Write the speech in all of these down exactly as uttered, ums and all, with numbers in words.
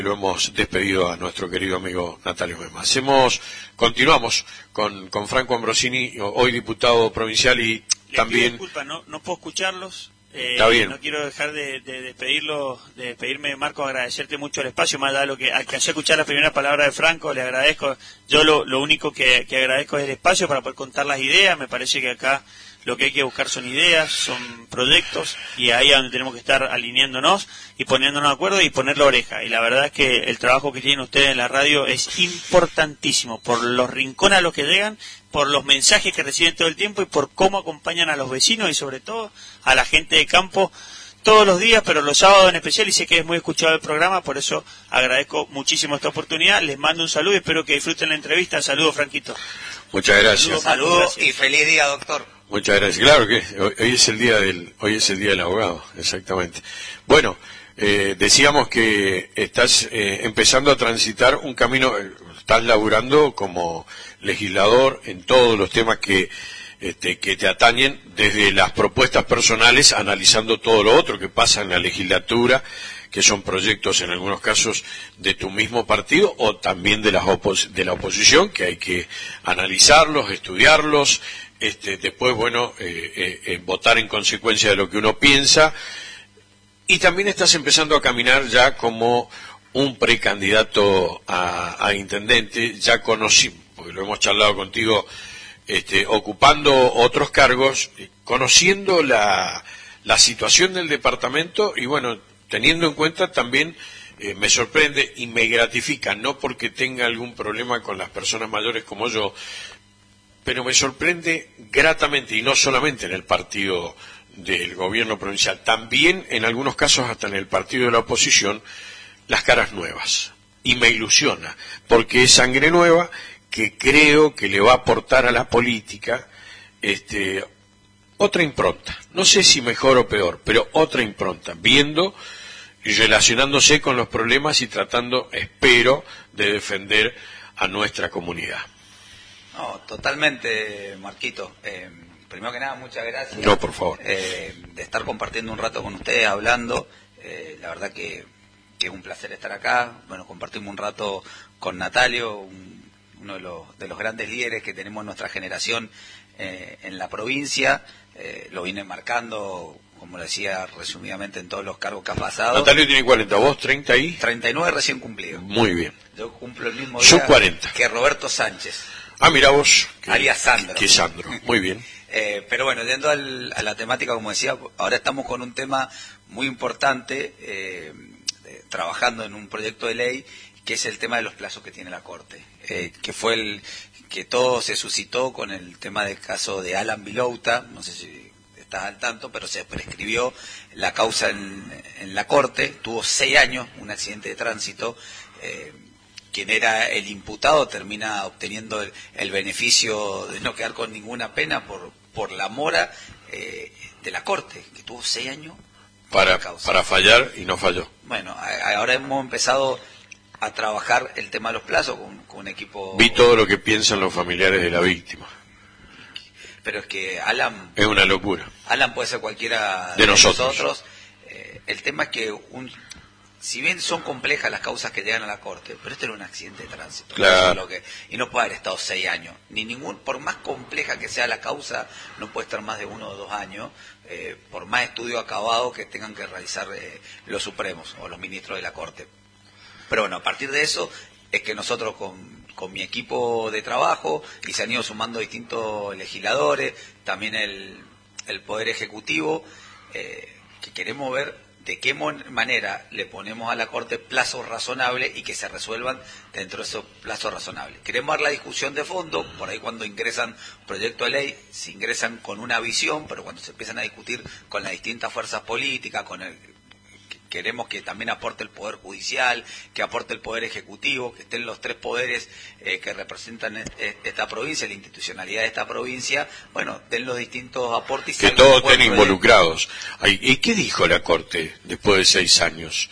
Lo hemos despedido a nuestro querido amigo Natalio Mema. Hacemos, continuamos con, con Franco Ambrosini, hoy diputado provincial y Le también... pido disculpa, no, no puedo escucharlos. Eh, Está bien. No quiero dejar de, de despedirlo, de despedirme, Marco, agradecerte mucho el espacio, más allá de lo que alcancé a escuchar las primeras palabras de Franco, le agradezco. Yo lo, lo único que, que agradezco es el espacio para poder contar las ideas. Me parece que acá lo que hay que buscar son ideas, son proyectos, y ahí es donde tenemos que estar alineándonos y poniéndonos de acuerdo y poner la oreja. Y la verdad es que el trabajo que tienen ustedes en la radio es importantísimo, por los rincones a los que llegan, por los mensajes que reciben todo el tiempo y por cómo acompañan a los vecinos y sobre todo a la gente de campo todos los días, pero los sábados en especial, y sé que es muy escuchado el programa, por eso agradezco muchísimo esta oportunidad. Les mando un saludo y espero que disfruten la entrevista. Saludos, Franquito. Muchas gracias. Saludos y feliz día, doctor. Muchas gracias. Claro que hoy, hoy es el día del hoy es el día del abogado, exactamente. Bueno, eh, decíamos que estás eh, empezando a transitar un camino, eh, estás laburando como legislador en todos los temas que este, que te atañen, desde las propuestas personales, analizando todo lo otro que pasa en la legislatura, que son proyectos en algunos casos de tu mismo partido o también de, las opos de la oposición, que hay que analizarlos, estudiarlos, este, después, bueno, eh, eh, eh, votar en consecuencia de lo que uno piensa. Y también estás empezando a caminar ya como un precandidato a, a intendente, ya conocí, porque lo hemos charlado contigo, este, ocupando otros cargos, conociendo la, la situación del departamento y, bueno, teniendo en cuenta también, eh, me sorprende y me gratifica, no porque tenga algún problema con las personas mayores como yo, pero me sorprende gratamente, y no solamente en el partido del gobierno provincial, también en algunos casos hasta en el partido de la oposición, las caras nuevas. Y me ilusiona, porque es sangre nueva que creo que le va a aportar a la política este, otra impronta. No sé si mejor o peor, pero otra impronta, viendo y relacionándose con los problemas y tratando, espero, de defender a nuestra comunidad. No, totalmente, Marquito. Eh, primero que nada, muchas gracias. No, por favor. Eh, de estar compartiendo un rato con ustedes, hablando. Eh, la verdad que, que es un placer estar acá. Bueno, compartimos un rato con Natalio, un, uno de los, de los grandes líderes que tenemos en nuestra generación eh, en la provincia. Eh, lo vine marcando, como lo decía resumidamente, en todos los cargos que ha pasado. Natalio tiene cuarenta, ¿vos treinta y? treinta y nueve recién cumplido. Muy bien. Yo cumplo el mismo día Yo cuarenta. Que Roberto Sánchez. Ah, mira vos. Que, alias Sandro. Que Sandro, muy bien. eh, pero bueno, yendo al, a la temática, como decía, ahora estamos con un tema muy importante, eh, eh, trabajando en un proyecto de ley, que es el tema de los plazos que tiene la Corte. Eh, que fue el que todo se suscitó con el tema del caso de Alan Vilouta, no sé si estás al tanto, pero se prescribió la causa en, en la Corte, tuvo seis años, un accidente de tránsito. eh, Quien era el imputado termina obteniendo el, el beneficio de no quedar con ninguna pena por por la mora eh, de la Corte, que tuvo seis años para, para fallar y no falló. Bueno, a, ahora hemos empezado a trabajar el tema de los plazos con, con un equipo... Vi todo lo que piensan los familiares de la víctima. Pero es que Alan... Es una locura. Alan puede ser cualquiera de, de nosotros. nosotros. Eh, el tema es que un... Si bien son complejas las causas que llegan a la Corte, pero este era un accidente de tránsito. Claro. Lo que, y no puede haber estado seis años. Ni ningún, por más compleja que sea la causa, no puede estar más de uno o dos años, eh, por más estudio acabado que tengan que realizar eh, los supremos o los ministros de la Corte. Pero bueno, a partir de eso es que nosotros con, con mi equipo de trabajo, y se han ido sumando distintos legisladores, también el, el Poder Ejecutivo, eh, que queremos ver de qué manera le ponemos a la Corte plazos razonables y que se resuelvan dentro de esos plazos razonables. Queremos dar la discusión de fondo, por ahí cuando ingresan proyectos de ley, se ingresan con una visión, pero cuando se empiezan a discutir con las distintas fuerzas políticas, con el, queremos que también aporte el Poder Judicial, que aporte el Poder Ejecutivo, que estén los tres poderes eh, que representan esta provincia, la institucionalidad de esta provincia, bueno, den los distintos aportes. Que todos estén involucrados. Ay, ¿y qué dijo la Corte después de seis años?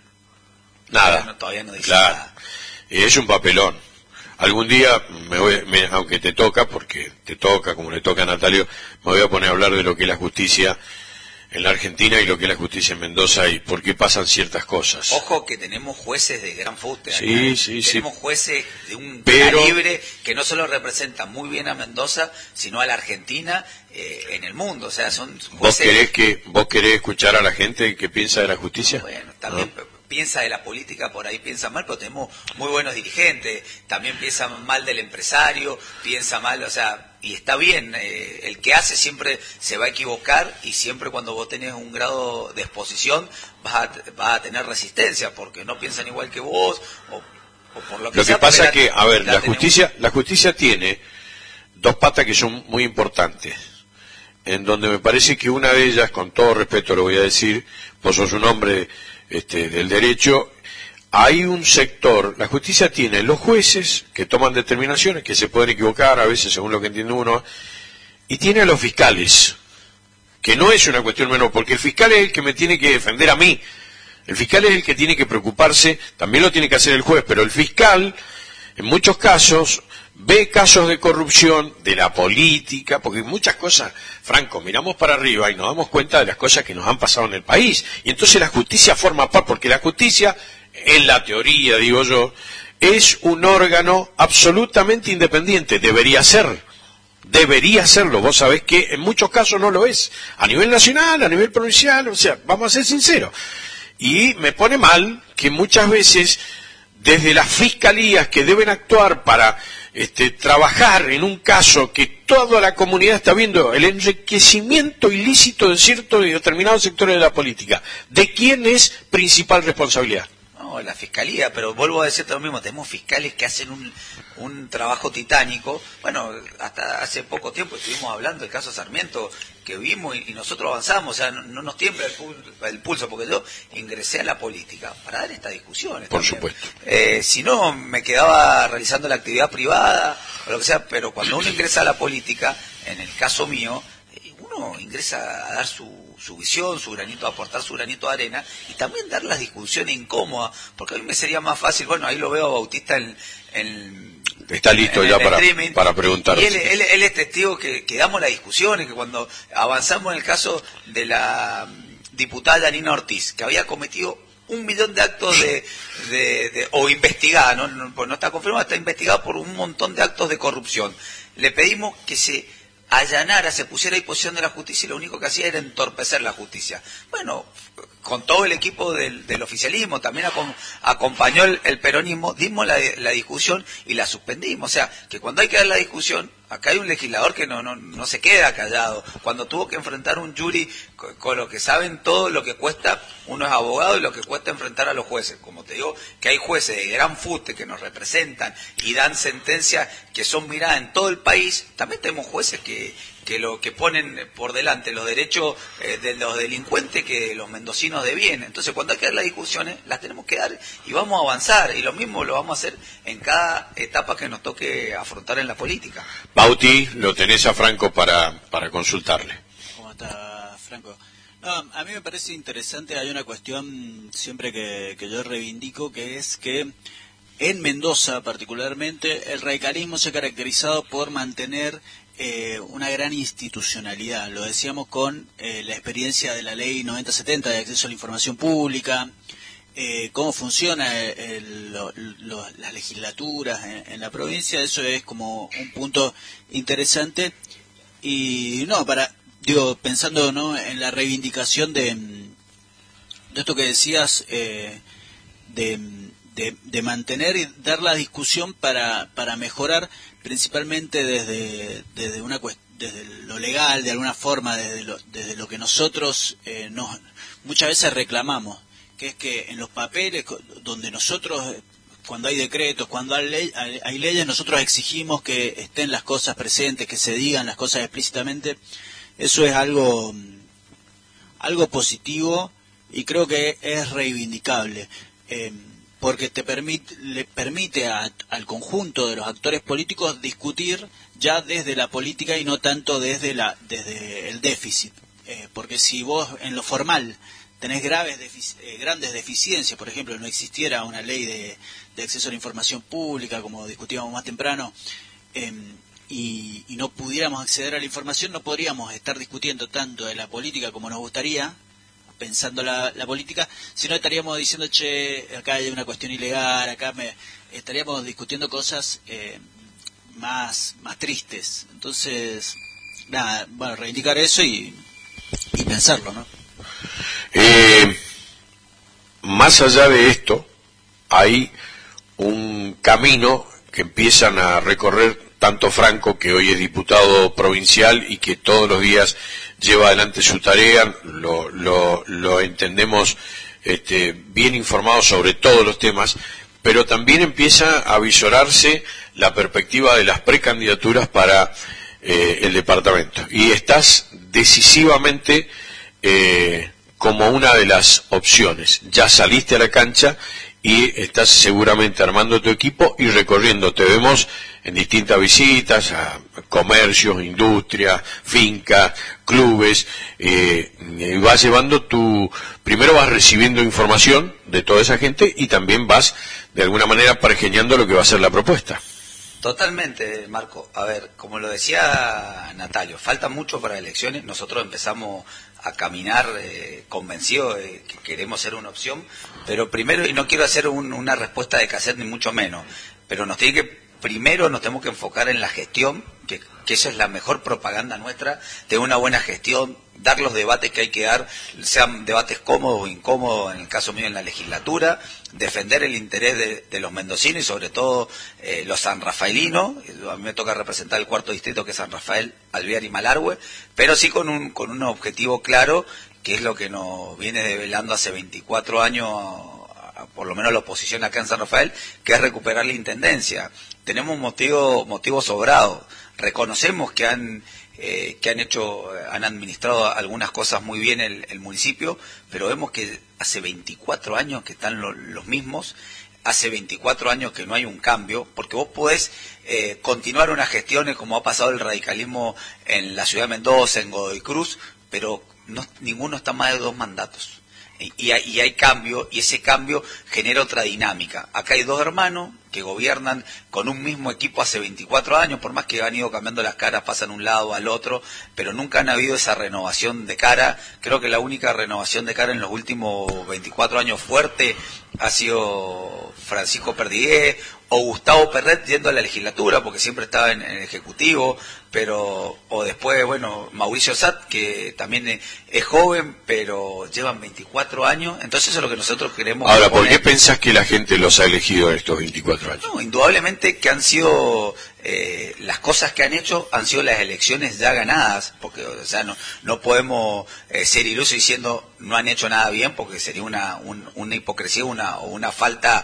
Nada. Todavía no, todavía no dice claro. nada. Es un papelón. Algún día, me voy, me, aunque te toca, porque te toca, como le toca a Natalio, me voy a poner a hablar de lo que es la justicia en la Argentina y lo que es la justicia en Mendoza y por qué pasan ciertas cosas. Ojo que tenemos jueces de gran fuste. Sí, acá, ¿eh? sí, tenemos sí. jueces de un Pero... calibre que no solo representan muy bien a Mendoza, sino a la Argentina eh, en el mundo. O sea, son jueces... ¿Vos querés, que, ¿Vos querés escuchar a la gente que piensa de la justicia? Bueno, también... ¿No? Piensa de la política, por ahí piensa mal, pero tenemos muy buenos dirigentes, también piensa mal del empresario, piensa mal, o sea, y está bien, eh, el que hace siempre se va a equivocar y siempre cuando vos tenés un grado de exposición vas a, vas a tener resistencia, porque no piensan igual que vos, o, o por lo que Lo sea, que pasa la, es que, a ver, la, la justicia, tenemos... la justicia tiene dos patas que son muy importantes, en donde me parece que una de ellas, con todo respeto lo voy a decir, vos sos un hombre... Este, del derecho, hay un sector, la justicia tiene los jueces que toman determinaciones, que se pueden equivocar a veces según lo que entiende uno, y tiene a los fiscales, que no es una cuestión menor, porque el fiscal es el que me tiene que defender a mí, el fiscal es el que tiene que preocuparse, también lo tiene que hacer el juez, pero el fiscal, en muchos casos, ve casos de corrupción de la política, porque muchas cosas, Franco, miramos para arriba y nos damos cuenta de las cosas que nos han pasado en el país. Y entonces la justicia forma parte, porque la justicia, en la teoría, digo yo, es un órgano absolutamente independiente, debería ser, debería serlo. Vos sabés que en muchos casos no lo es, a nivel nacional, a nivel provincial, o sea, vamos a ser sinceros. Y me pone mal que muchas veces, desde las fiscalías que deben actuar para este, trabajar en un caso que toda la comunidad está viendo, el enriquecimiento ilícito de ciertos y determinados sectores de la política, ¿de quién es principal responsabilidad? No, la fiscalía, pero vuelvo a decirte lo mismo, tenemos fiscales que hacen un, un trabajo titánico. Bueno, hasta hace poco tiempo estuvimos hablando del caso Sarmiento, que vimos y, y nosotros avanzamos, o sea, no, no nos tiembla el, pul, el pulso, porque yo ingresé a la política para dar estas discusiones. Por también. supuesto. Eh, si no, me quedaba realizando la actividad privada, o lo que sea, pero cuando uno ingresa a la política, en el caso mío, uno ingresa a dar su, su visión, su granito, a aportar su granito de arena y también dar las discusiones incómodas, porque a mí me sería más fácil, bueno, ahí lo veo a Bautista en... en Está listo ya para, para preguntar. Y él, él, él es testigo que, que damos las discusiones, que cuando avanzamos en el caso de la diputada Yanina Ortiz, que había cometido un millón de actos de, de, de o investigada, ¿no? No, pues no está confirmada, está investigada por un montón de actos de corrupción. Le pedimos que se allanara, se pusiera a disposición de la justicia y lo único que hacía era entorpecer la justicia. Bueno, con todo el equipo del, del oficialismo, también acom, acompañó el, el peronismo, dimos la, la discusión y la suspendimos. O sea, que cuando hay que dar la discusión, acá hay un legislador que no, no, no se queda callado. Cuando tuvo que enfrentar un jury con, con lo que saben todo lo que cuesta, uno es abogado y lo que cuesta enfrentar a los jueces. Como te digo, que hay jueces de gran fuste que nos representan y dan sentencias que son miradas en todo el país, también tenemos jueces que... que lo que ponen por delante los derechos eh, de los delincuentes que los mendocinos de bien. Entonces, cuando hay que dar las discusiones, las tenemos que dar y vamos a avanzar. Y lo mismo lo vamos a hacer en cada etapa que nos toque afrontar en la política. Bauti, lo tenés a Franco para, para consultarle. ¿Cómo está, Franco? No, a mí me parece interesante, hay una cuestión siempre que, que yo reivindico, que es que en Mendoza particularmente el radicalismo se ha caracterizado por mantener Eh, una gran institucionalidad. Lo decíamos con eh, la experiencia de la ley noventa setenta de acceso a la información pública, eh, cómo funciona el, el, lo, lo, las legislaturas en, en la provincia. Eso es como un punto interesante. Y no, para digo, pensando no en la reivindicación de, de esto que decías, eh, de, de, de mantener y dar la discusión para, para mejorar, principalmente desde desde una desde lo legal, de alguna forma, desde lo, desde lo que nosotros eh, nos, muchas veces reclamamos, que es que en los papeles donde nosotros, cuando hay decretos, cuando hay, ley, hay leyes, nosotros exigimos que estén las cosas presentes, que se digan las cosas explícitamente. Eso es algo algo positivo y creo que es reivindicable. Eh, porque te permite, le permite a, al conjunto de los actores políticos discutir ya desde la política y no tanto desde la desde el déficit. Eh, porque si vos en lo formal tenés graves defic eh, grandes deficiencias, por ejemplo, no existiera una ley de, de acceso a la información pública, como discutíamos más temprano, eh, y, y no pudiéramos acceder a la información, no podríamos estar discutiendo tanto de la política como nos gustaría, pensando la, la política, sino estaríamos diciendo, che, acá hay una cuestión ilegal, acá me estaríamos discutiendo cosas eh, más, más tristes. Entonces, nada, bueno, reivindicar eso y, y pensarlo, ¿no? Eh, más allá de esto, hay un camino que empiezan a recorrer tanto Franco, que hoy es diputado provincial y que todos los días lleva adelante su tarea, lo, lo, lo entendemos este, bien informado sobre todos los temas, pero también empieza a visorarse la perspectiva de las precandidaturas para eh, el departamento. Y estás decisivamente eh, como una de las opciones. Ya saliste a la cancha y estás seguramente armando tu equipo y recorriendo. Te vemos en distintas visitas a comercios, industria, fincas, clubes, eh, y vas llevando tu, primero vas recibiendo información de toda esa gente y también vas de alguna manera pergeñando lo que va a ser la propuesta. Totalmente, Marco. A ver, como lo decía Natalio, falta mucho para elecciones. Nosotros empezamos a caminar eh, convencidos de que queremos ser una opción, pero primero, y no quiero hacer un, una respuesta de cassette ni mucho menos, pero nos tiene que, primero nos tenemos que enfocar en la gestión, que, que esa es la mejor propaganda nuestra, de una buena gestión, dar los debates que hay que dar, sean debates cómodos o incómodos, en el caso mío en la legislatura, defender el interés de, de los mendocinos y sobre todo eh, los sanrafaelinos. A mí me toca representar el cuarto distrito, que es San Rafael, Alvear y Malargüe, pero sí con un, con un objetivo claro, que es lo que nos viene develando hace veinticuatro años, por lo menos la oposición acá en San Rafael, que es recuperar la intendencia. Tenemos motivo, motivo sobrado. Reconocemos que han eh, que han hecho, han administrado algunas cosas muy bien el, el municipio, pero vemos que hace veinticuatro años que están lo, los mismos, hace veinticuatro años que no hay un cambio, porque vos podés eh, continuar unas gestiones como ha pasado el radicalismo en la ciudad de Mendoza, en Godoy Cruz, pero no, ninguno está más de dos mandatos. Y hay, y hay cambio, y ese cambio genera otra dinámica. Acá hay dos hermanos que gobiernan con un mismo equipo hace veinticuatro años, por más que han ido cambiando las caras, pasan un lado al otro, pero nunca han habido esa renovación de cara. Creo que la única renovación de cara en los últimos veinticuatro años fuerte ha sido Francisco Perdigué o Gustavo Perret yendo a la legislatura, porque siempre estaba en, en el Ejecutivo, pero o después, bueno, Mauricio Satt, que también es, es joven, pero llevan veinticuatro años, entonces eso es lo que nosotros queremos. Ahora, ¿por qué pensás que la gente los ha elegido en estos veinticuatro años? No, indudablemente que han sido, eh, las cosas que han hecho han sido las elecciones ya ganadas, porque, o sea, no, no podemos eh, ser ilusos diciendo no han hecho nada bien, porque sería una, un, una hipocresía, una, o una falta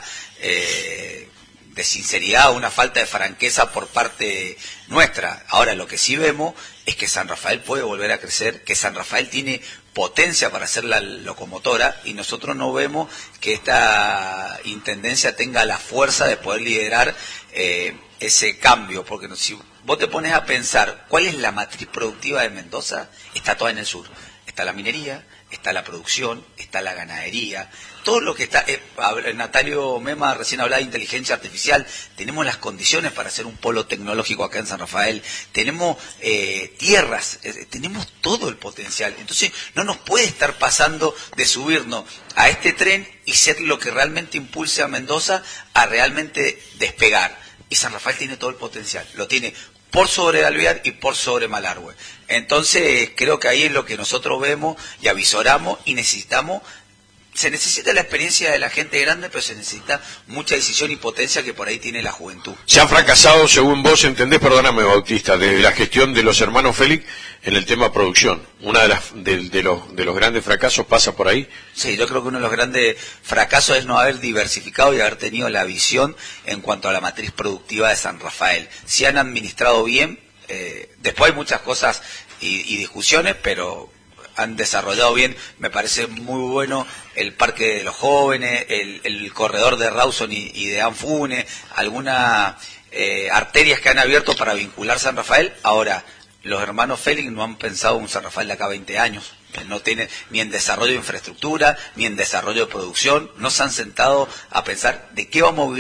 eh, de sinceridad, una falta de franqueza por parte nuestra. Ahora, lo que sí vemos es que San Rafael puede volver a crecer, que San Rafael tiene potencia para ser la locomotora, y nosotros no vemos que esta intendencia tenga la fuerza de poder liderar eh, ese cambio, porque si vos te pones a pensar cuál es la matriz productiva de Mendoza, está toda en el sur. Está la minería, está la producción, está la ganadería, todo lo que está, eh, Natalio Mema recién hablaba de inteligencia artificial, tenemos las condiciones para hacer un polo tecnológico acá en San Rafael, tenemos eh, tierras, eh, tenemos todo el potencial, entonces no nos puede estar pasando de subirnos a este tren y ser lo que realmente impulse a Mendoza a realmente despegar, y San Rafael tiene todo el potencial, lo tiene por sobre Alvear y por sobre Malargüe. Entonces creo que ahí es lo que nosotros vemos y avisoramos y necesitamos. Se necesita la experiencia de la gente grande, pero se necesita mucha decisión y potencia que por ahí tiene la juventud. Se ha fracasado, según vos entendés, perdóname Bautista, desde la gestión de los hermanos Félix en el tema producción. Una de las de, de los de los grandes fracasos pasa por ahí. Sí, yo creo que uno de los grandes fracasos es no haber diversificado y haber tenido la visión en cuanto a la matriz productiva de San Rafael. Si han administrado bien, eh, después hay muchas cosas y, y discusiones, pero han desarrollado bien. Me parece muy bueno el Parque de los Jóvenes, el, el corredor de Rawson y, y de Anfune, algunas eh, arterias que han abierto para vincular San Rafael. Ahora, los hermanos Félix no han pensado un San Rafael de acá a veinte años. No tienen ni en desarrollo de infraestructura, ni en desarrollo de producción. No se han sentado a pensar de qué vamos a vivir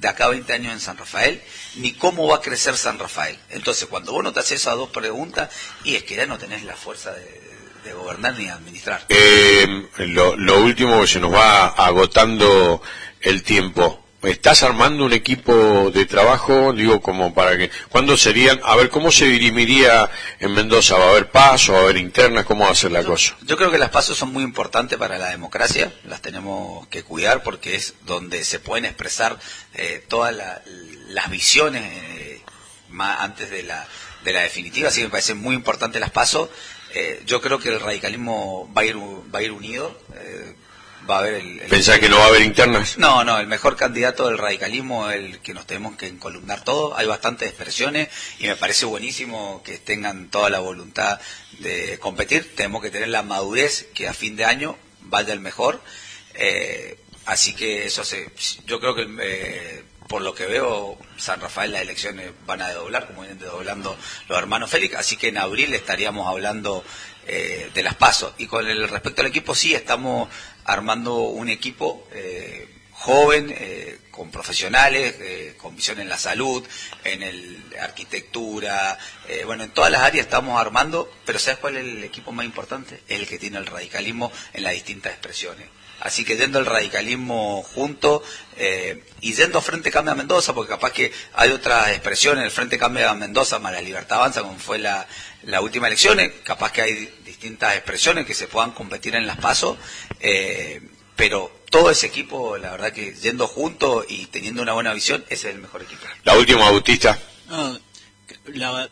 de acá a veinte años en San Rafael, ni cómo va a crecer San Rafael. Entonces, cuando vos no te haces esas dos preguntas, y es que ya no tenés la fuerza de, de gobernar ni de administrar. Eh, lo, lo último, que se nos va agotando el tiempo. ¿Estás armando un equipo de trabajo? Digo, como para que... ¿Cuándo serían? A ver, ¿cómo se dirimiría en Mendoza? ¿Va a haber paso? ¿Va a haber internas? ¿Cómo va a ser la yo, cosa? Yo creo que las pasos son muy importantes para la democracia. Las tenemos que cuidar porque es donde se pueden expresar eh, todas la, las visiones eh, más antes de la, de la definitiva. Así que me parecen muy importantes las pasos. Eh, yo creo que el radicalismo va a ir, va a ir unido. Eh, Va a haber el, el ¿Pensás que no va a haber internas? No, no, el mejor candidato del radicalismo es el que nos tenemos que encolumnar todos. Hay bastantes expresiones y me parece buenísimo que tengan toda la voluntad de competir. Tenemos que tener la madurez que a fin de año vaya el mejor. Eh, así que eso se, yo creo que eh, por lo que veo, San Rafael las elecciones van a desdoblar, como vienen desdoblando los hermanos Félix. Así que en abril estaríamos hablando eh, de las pasos. Y con el respecto al equipo, sí, estamos armando un equipo eh, joven, eh, con profesionales, eh, con visión en la salud, en el arquitectura, eh, bueno, en todas las áreas estamos armando, pero ¿sabes cuál es el equipo más importante? Es el que tiene el radicalismo en las distintas expresiones. Así que yendo el radicalismo junto eh, y yendo a Frente Cambia Mendoza, porque capaz que hay otras expresiones, el Frente Cambia Mendoza más la Libertad Avanza, como fue la, la última elección, capaz que hay distintas expresiones que se puedan competir en las pasos, eh, pero todo ese equipo, la verdad que yendo juntos y teniendo una buena visión, ese es el mejor equipo. La última, Bautista. No, la,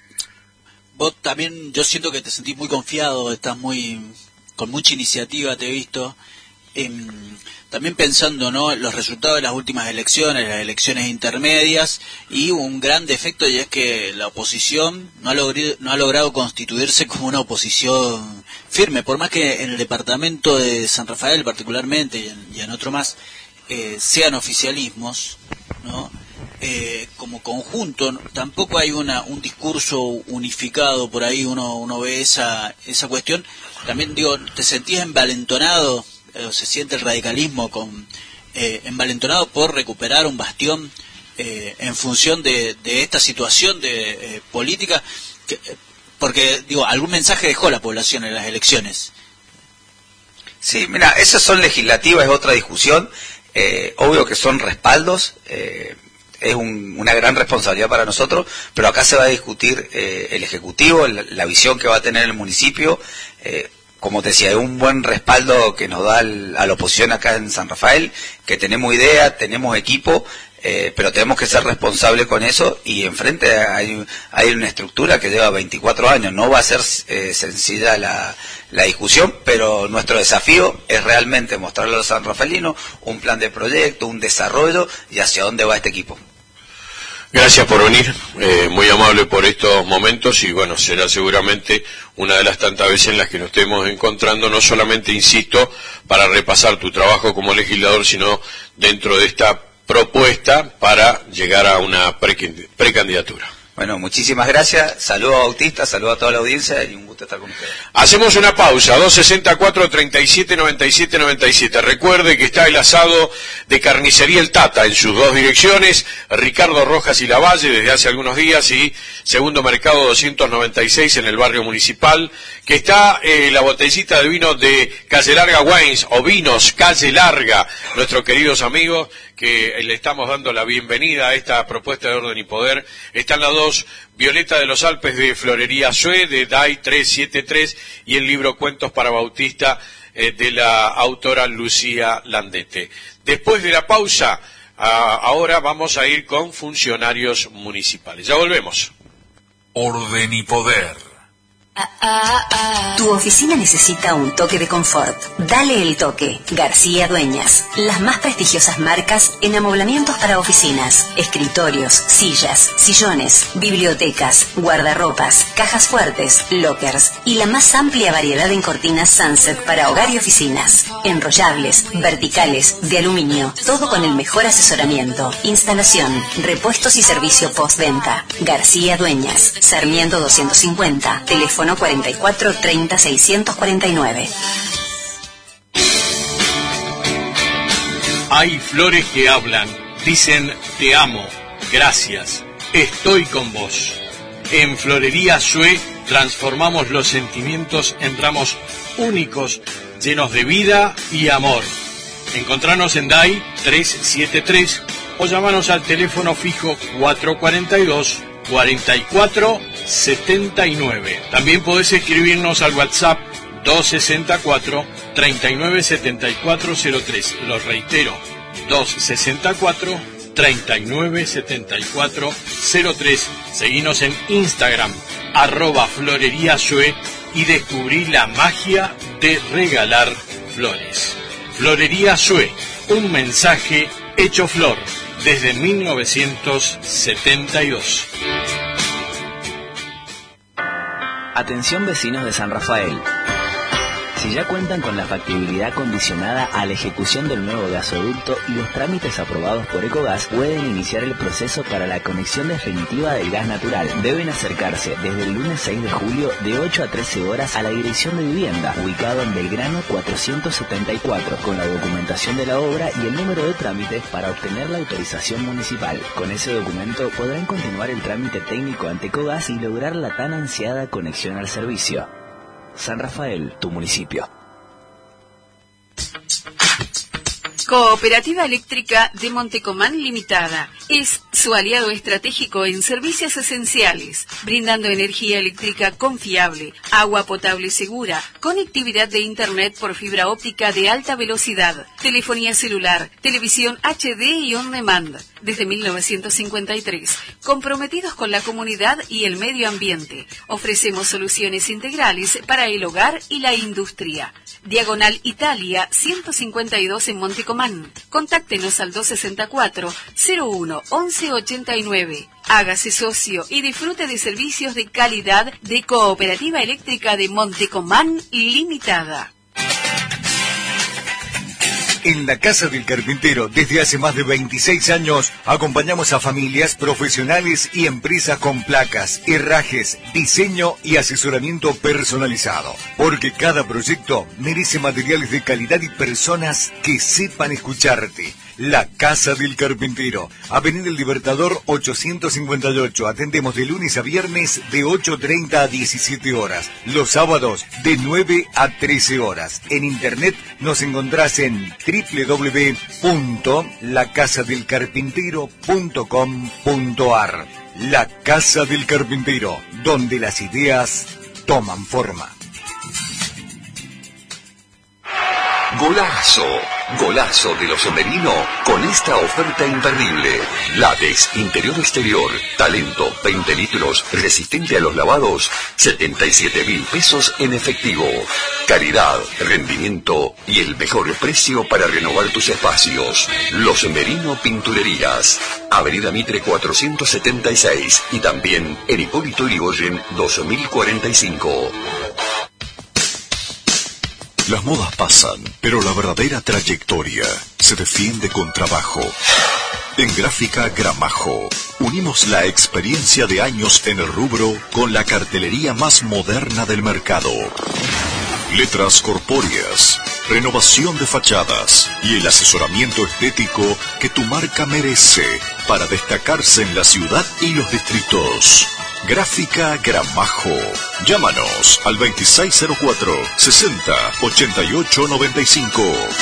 vos también, yo siento que te sentís muy confiado, estás muy con mucha iniciativa, te he visto. Eh, también pensando, ¿no?, los resultados de las últimas elecciones, las elecciones intermedias, y un gran defecto, y es que la oposición no ha, logrado, no ha logrado constituirse como una oposición firme, por más que en el departamento de San Rafael particularmente y en, y en otro más eh, sean oficialismos, ¿no? Eh, como conjunto, ¿no?, tampoco hay una un discurso unificado por ahí, uno uno ve esa esa cuestión. También digo, ¿te sentías envalentonado? Eh, se siente el radicalismo con eh, envalentonado por recuperar un bastión eh, en función de, de esta situación de eh, política, que, porque digo, algún mensaje dejó la población en las elecciones. Sí, mira, esas son legislativas, es otra discusión. Eh, obvio que son respaldos, eh, es un, una gran responsabilidad para nosotros, pero acá se va a discutir eh, el Ejecutivo, la, la visión que va a tener el municipio. Eh, como te decía, es un buen respaldo que nos da el, a la oposición acá en San Rafael, que tenemos idea, tenemos equipo, eh, pero tenemos que ser responsables con eso, y enfrente hay, hay una estructura que lleva veinticuatro años. No va a ser eh, sencilla la, la discusión, pero nuestro desafío es realmente mostrarle a los sanrafaelinos un plan de proyecto, un desarrollo y hacia dónde va este equipo. Gracias por venir, eh, muy amable por estos momentos, y bueno, será seguramente una de las tantas veces en las que nos estemos encontrando, no solamente, insisto, para repasar tu trabajo como legislador, sino dentro de esta propuesta para llegar a una precandidatura. Bueno, muchísimas gracias, saludos a Bautista, saludos a toda la audiencia y un gusto estar con ustedes. Hacemos una pausa, dos sesenta y cuatro, treinta y siete, noventa y siete, noventa y siete. Recuerde que está el asado de Carnicería El Tata en sus dos direcciones, Ricardo Rojas y Lavalle, desde hace algunos días, y Segundo Mercado doscientos noventa y seis en el barrio municipal, que está eh, la botellita de vino de Calle Larga Wines, o Vinos Calle Larga, nuestros queridos amigos, que le estamos dando la bienvenida a esta propuesta de Orden y Poder. Están las dos, Violeta de los Alpes de Florería Sue, de D A I trescientos setenta y tres, y el libro Cuentos para Bautista, eh, de la autora Lucía Landete. Después de la pausa, a, ahora vamos a ir con funcionarios municipales. Ya volvemos. Orden y Poder. Ah, ah, ah. Tu oficina necesita un toque de confort. Dale el toque. García Dueñas. Las más prestigiosas marcas en amoblamientos para oficinas, escritorios, sillas, sillones, bibliotecas, guardarropas, cajas fuertes, lockers y la más amplia variedad en cortinas Sunset para hogar y oficinas. Enrollables, verticales, de aluminio. Todo con el mejor asesoramiento, instalación, repuestos y servicio postventa. García Dueñas. Sarmiento doscientos cincuenta. Teléfono cuarenta y cuatro, treinta, seiscientos cuarenta y nueve. Hay flores que hablan, Dicen, te amo, gracias, estoy con vos. En Florería Sue transformamos los sentimientos en ramos únicos, llenos de vida y amor. Encontranos en D A I trescientos setenta y tres o llamanos al teléfono fijo cuatrocientos cuarenta y dos, cuarenta y cuatro setenta y nueve. También podés escribirnos al WhatsApp doscientos sesenta y cuatro, treinta y nueve setenta y cuatro cero tres. Lo reitero, doscientos sesenta y cuatro, treinta y nueve setenta y cuatro cero tres. Seguinos en Instagram, arroba Florería Sue, y descubrí la magia de regalar flores. Florería Sue, un mensaje hecho flor, desde mil novecientos setenta y dos. Atención vecinos de San Rafael. Si ya cuentan con la factibilidad condicionada a la ejecución del nuevo gasoducto y los trámites aprobados por Ecogas, pueden iniciar el proceso para la conexión definitiva del gas natural. Deben acercarse desde el lunes seis de julio de ocho a trece horas a la Dirección de Vivienda, ubicado en Belgrano cuatrocientos setenta y cuatro, con la documentación de la obra y el número de trámites para obtener la autorización municipal. Con ese documento podrán continuar el trámite técnico ante Ecogas y lograr la tan ansiada conexión al servicio. San Rafael, tu municipio. Cooperativa Eléctrica de Montecomán Limitada es su aliado estratégico en servicios esenciales, brindando energía eléctrica confiable, agua potable segura, conectividad de internet por fibra óptica de alta velocidad, telefonía celular, televisión H D y on demand. Desde mil novecientos cincuenta y tres, comprometidos con la comunidad y el medio ambiente, ofrecemos soluciones integrales para el hogar y la industria. Diagonal Italia ciento cincuenta y dos en Montecomán. Contáctenos al doscientos sesenta y cuatro, cero uno, once ochenta y nueve. Hágase socio y disfrute de servicios de calidad de Cooperativa Eléctrica de Montecomán Limitada. En la Casa del Carpintero, desde hace más de veintiséis años, acompañamos a familias, profesionales y empresas con placas, herrajes, diseño y asesoramiento personalizado. Porque cada proyecto merece materiales de calidad y personas que sepan escucharte. La Casa del Carpintero, Avenida El Libertador ochocientos cincuenta y ocho. Atendemos de lunes a viernes de ocho treinta a diecisiete horas. Los sábados de nueve a trece horas. En internet nos encontrás en doble u doble u doble u punto la casa del carpintero punto com punto a r. La Casa del Carpintero, donde las ideas toman forma. Golazo, golazo de los Somerino con esta oferta imperdible. Látex, interior exterior, talento, veinte litros, resistente a los lavados, setenta y siete mil pesos en efectivo. Calidad, rendimiento y el mejor precio para renovar tus espacios. Los Somerino Pinturerías, Avenida Mitre cuatrocientos setenta y seis y también en Hipólito Yrigoyen dos mil cuarenta y cinco. Las modas pasan, pero la verdadera trayectoria se defiende con trabajo. En Gráfica Gramajo, unimos la experiencia de años en el rubro con la cartelería más moderna del mercado. Letras corpóreas, renovación de fachadas y el asesoramiento estético que tu marca merece para destacarse en la ciudad y los distritos. Gráfica Gramajo. Llámanos al veintiséis cero cuatro, sesenta, ochenta y ocho noventa y cinco.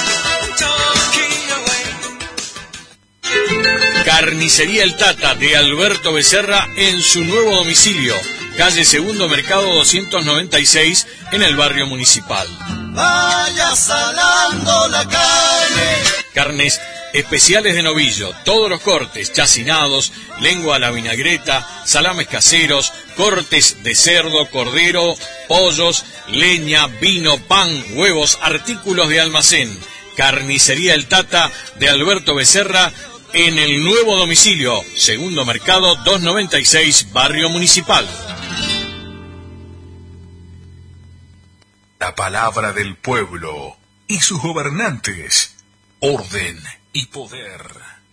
Carnicería El Tata de Alberto Becerra en su nuevo domicilio, calle Segundo Mercado doscientos noventa y seis, en el barrio Municipal. Vaya salando la carne. Carnes especiales de novillo, todos los cortes, chacinados, lengua a la vinagreta, salames caseros, cortes de cerdo, cordero, pollos, leña, vino, pan, huevos, artículos de almacén. Carnicería El Tata de Alberto Becerra en el nuevo domicilio, Segundo Mercado doscientos noventa y seis, barrio Municipal. La palabra del pueblo y sus gobernantes. Orden y poder.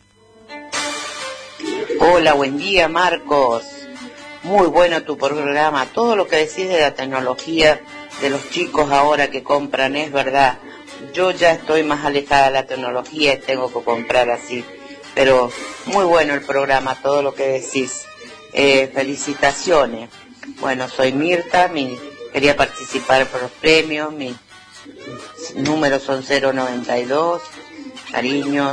Hola, buen día, Marcos. Muy bueno tu programa. Todo lo que decís de la tecnología de los chicos ahora que compran es verdad. Yo ya estoy más alejada de la tecnología y tengo que comprar así. pero muy bueno el programa, todo lo que decís. Eh, felicitaciones. Bueno, soy Mirta, mi, quería participar por los premios, mis números son cero noventa y dos, cariños.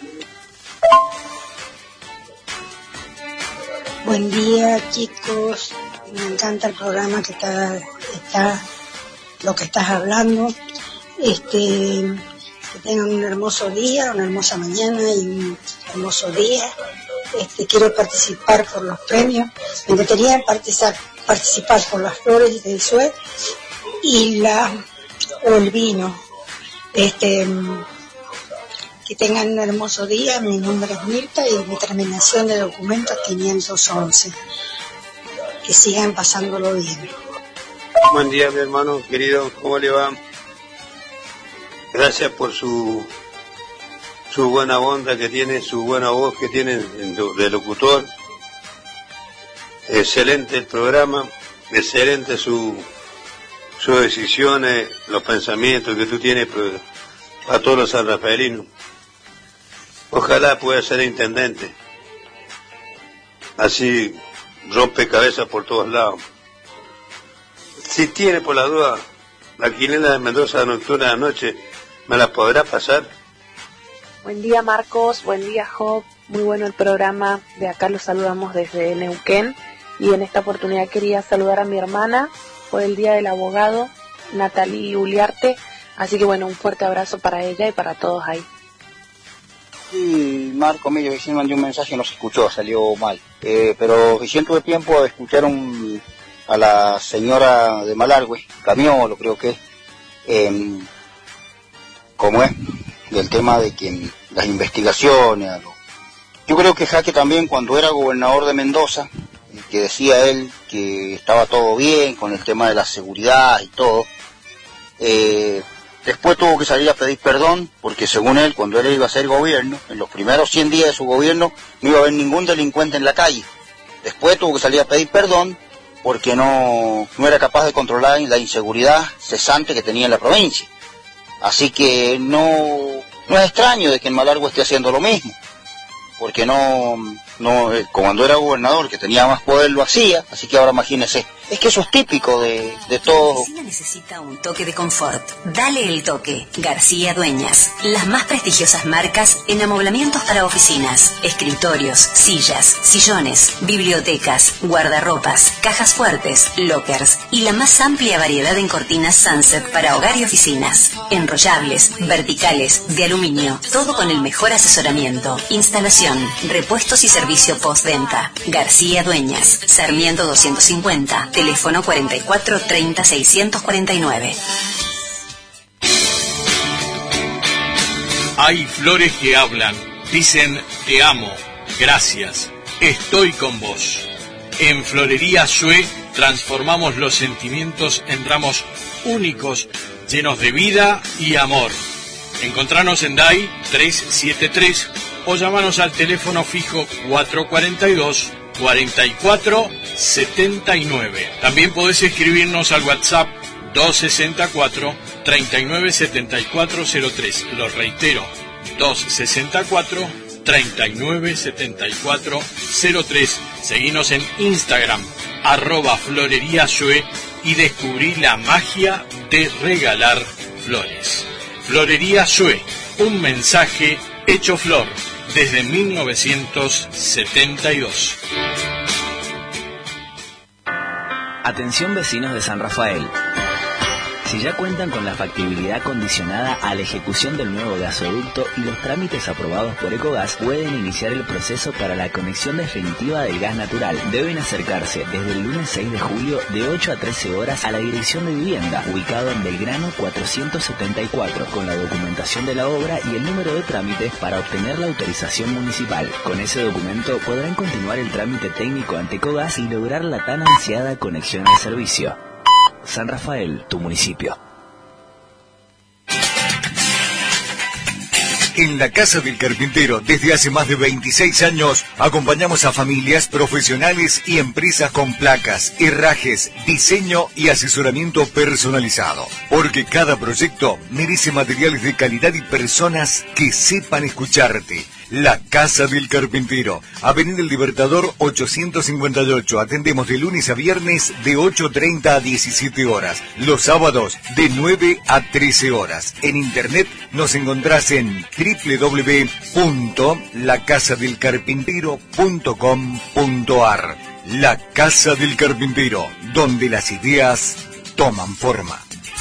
Buen día, chicos, me encanta el programa que está, está lo que estás hablando. Este, que tengan un hermoso día, una hermosa mañana y un hermoso día. Este, quiero participar por los premios. Me encantaría participar, participar por las flores del Sue y la o el vino. Este, que tengan un hermoso día. Mi nombre es Mirta y mi terminación de documentos quinientos once. Que sigan pasándolo bien. Buen día, mi hermano querido, ¿cómo le va? Gracias por su su buena onda que tiene, su buena voz que tiene de locutor. Excelente el programa, excelente su sus decisiones, los pensamientos que tú tienes para todos los sanrafaelinos. Ojalá pueda ser intendente. Así rompe cabezas por todos lados. Si tiene por la duda la quinela de Mendoza nocturna de la noche, ¿me la podrá pasar? Buen día, Marcos, buen día, Job, muy bueno el programa. De acá los saludamos desde Neuquén y en esta oportunidad quería saludar a mi hermana por el Día del Abogado, Natalie Uliarte, así que bueno, un fuerte abrazo para ella y para todos ahí. Sí, Marco, medio recién mandé un mensaje y no se escuchó, salió mal, eh, pero recién tuve tiempo de escuchar un, a la señora de Malargüe, Camiolo creo que es, eh, como es, del tema de que las investigaciones, a lo... yo creo que Jaque también cuando era gobernador de Mendoza, que decía él que estaba todo bien con el tema de la seguridad y todo, eh, después tuvo que salir a pedir perdón, porque según él, cuando él iba a hacer gobierno, en los primeros cien días de su gobierno, no iba a haber ningún delincuente en la calle. Después tuvo que salir a pedir perdón, porque no, no era capaz de controlar la inseguridad cesante que tenía en la provincia. Así que no, no es extraño de que en Malargüe esté haciendo lo mismo, porque no, no, cuando era gobernador, que tenía más poder, lo hacía, así que ahora imagínese. Es que eso es típico de, de todo. La oficina necesita un toque de confort. Dale el toque. García Dueñas. Las más prestigiosas marcas en amoblamientos para oficinas, escritorios, sillas, sillones, bibliotecas, guardarropas, cajas fuertes, lockers y la más amplia variedad en cortinas Sunset para hogar y oficinas. Enrollables, verticales, de aluminio. Todo con el mejor asesoramiento, instalación, repuestos y servicio postventa. García Dueñas. Sarmiento doscientos cincuenta. Teléfono cuarenta y cuatro treinta seiscientos cuarenta y nueve. Hay flores que hablan, dicen te amo, gracias, estoy con vos. En Florería Sue transformamos los sentimientos en ramos únicos, llenos de vida y amor. Encontranos en D A I trescientos setenta y tres o llamanos al teléfono fijo cuatrocientos cuarenta y dos cuarenta y cuatro setenta y nueve. También podés escribirnos al WhatsApp doscientos sesenta y cuatro treinta y nueve setenta y cuatro cero tres. Lo reitero, doscientos sesenta y cuatro treinta y nueve setenta y cuatro cero tres. Seguinos en Instagram, arroba Florería Sue, y descubrí la magia de regalar flores. Florería Sue, un mensaje hecho flor. Desde mil novecientos setenta y dos. Atención vecinos de San Rafael. Si ya cuentan con la factibilidad condicionada a la ejecución del nuevo gasoducto y los trámites aprobados por Ecogas, pueden iniciar el proceso para la conexión definitiva del gas natural. Deben acercarse desde el lunes seis de julio de ocho a trece horas a la Dirección de Vivienda, ubicado en Belgrano cuatrocientos setenta y cuatro, con la documentación de la obra y el número de trámites para obtener la autorización municipal. Con ese documento podrán continuar el trámite técnico ante Ecogas y lograr la tan ansiada conexión al servicio. San Rafael, tu municipio. En la Casa del Carpintero, desde hace más de veintiséis años, acompañamos a familias, profesionales y empresas con placas, herrajes, diseño y asesoramiento personalizado. Porque cada proyecto merece materiales de calidad y personas que sepan escucharte. La Casa del Carpintero, Avenida El Libertador ochocientos cincuenta y ocho. Atendemos de lunes a viernes de ocho treinta a diecisiete horas. Los sábados de nueve a trece horas. En internet nos encontrás en doble u doble u doble u punto la casa del carpintero punto com punto a r. La Casa del Carpintero, donde las ideas toman forma.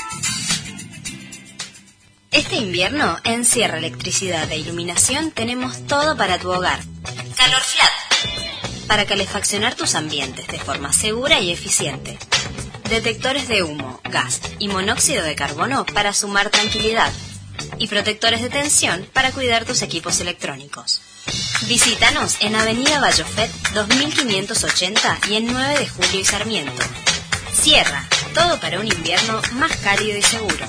Este invierno, en Sierra Electricidad e Iluminación, tenemos todo para tu hogar. Calor Flat, para calefaccionar tus ambientes de forma segura y eficiente. Detectores de humo, gas y monóxido de carbono para sumar tranquilidad. Y protectores de tensión para cuidar tus equipos electrónicos. Visítanos en Avenida Vallofet dos mil quinientos ochenta y en nueve de julio y Sarmiento. Sierra, todo para un invierno más cálido y seguro.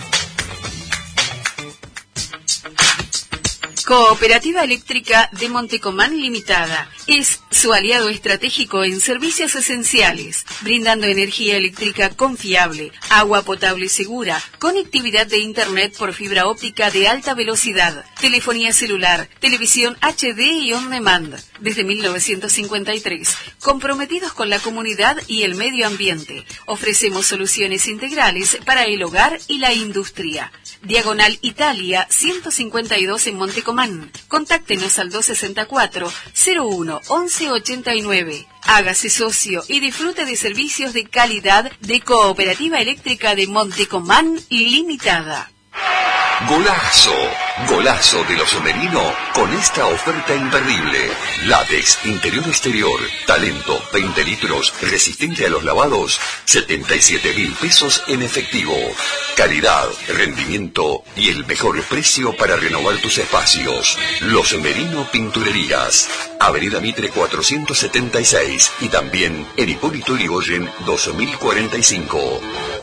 Cooperativa Eléctrica de Montecomán Limitada es su aliado estratégico en servicios esenciales, brindando energía eléctrica confiable, agua potable segura, conectividad de Internet por fibra óptica de alta velocidad, telefonía celular, televisión H D y on demand. Desde mil novecientos cincuenta y tres, comprometidos con la comunidad y el medio ambiente, ofrecemos soluciones integrales para el hogar y la industria. Diagonal Italia ciento cincuenta y dos en Montecomán. Contáctenos al doscientos sesenta y cuatro, cero uno, once ochenta y nueve. Hágase socio y disfrute de servicios de calidad de Cooperativa Eléctrica de Montecomán Limitada. Golazo, golazo de los Somerino con esta oferta imperdible. Látex, interior exterior, talento, veinte litros, resistente a los lavados, setenta y siete mil pesos en efectivo. Calidad, rendimiento y el mejor precio para renovar tus espacios. Los Somerino Pinturerías, Avenida Mitre cuatrocientos setenta y seis y también en Hipólito Yrigoyen dos mil cuarenta y cinco.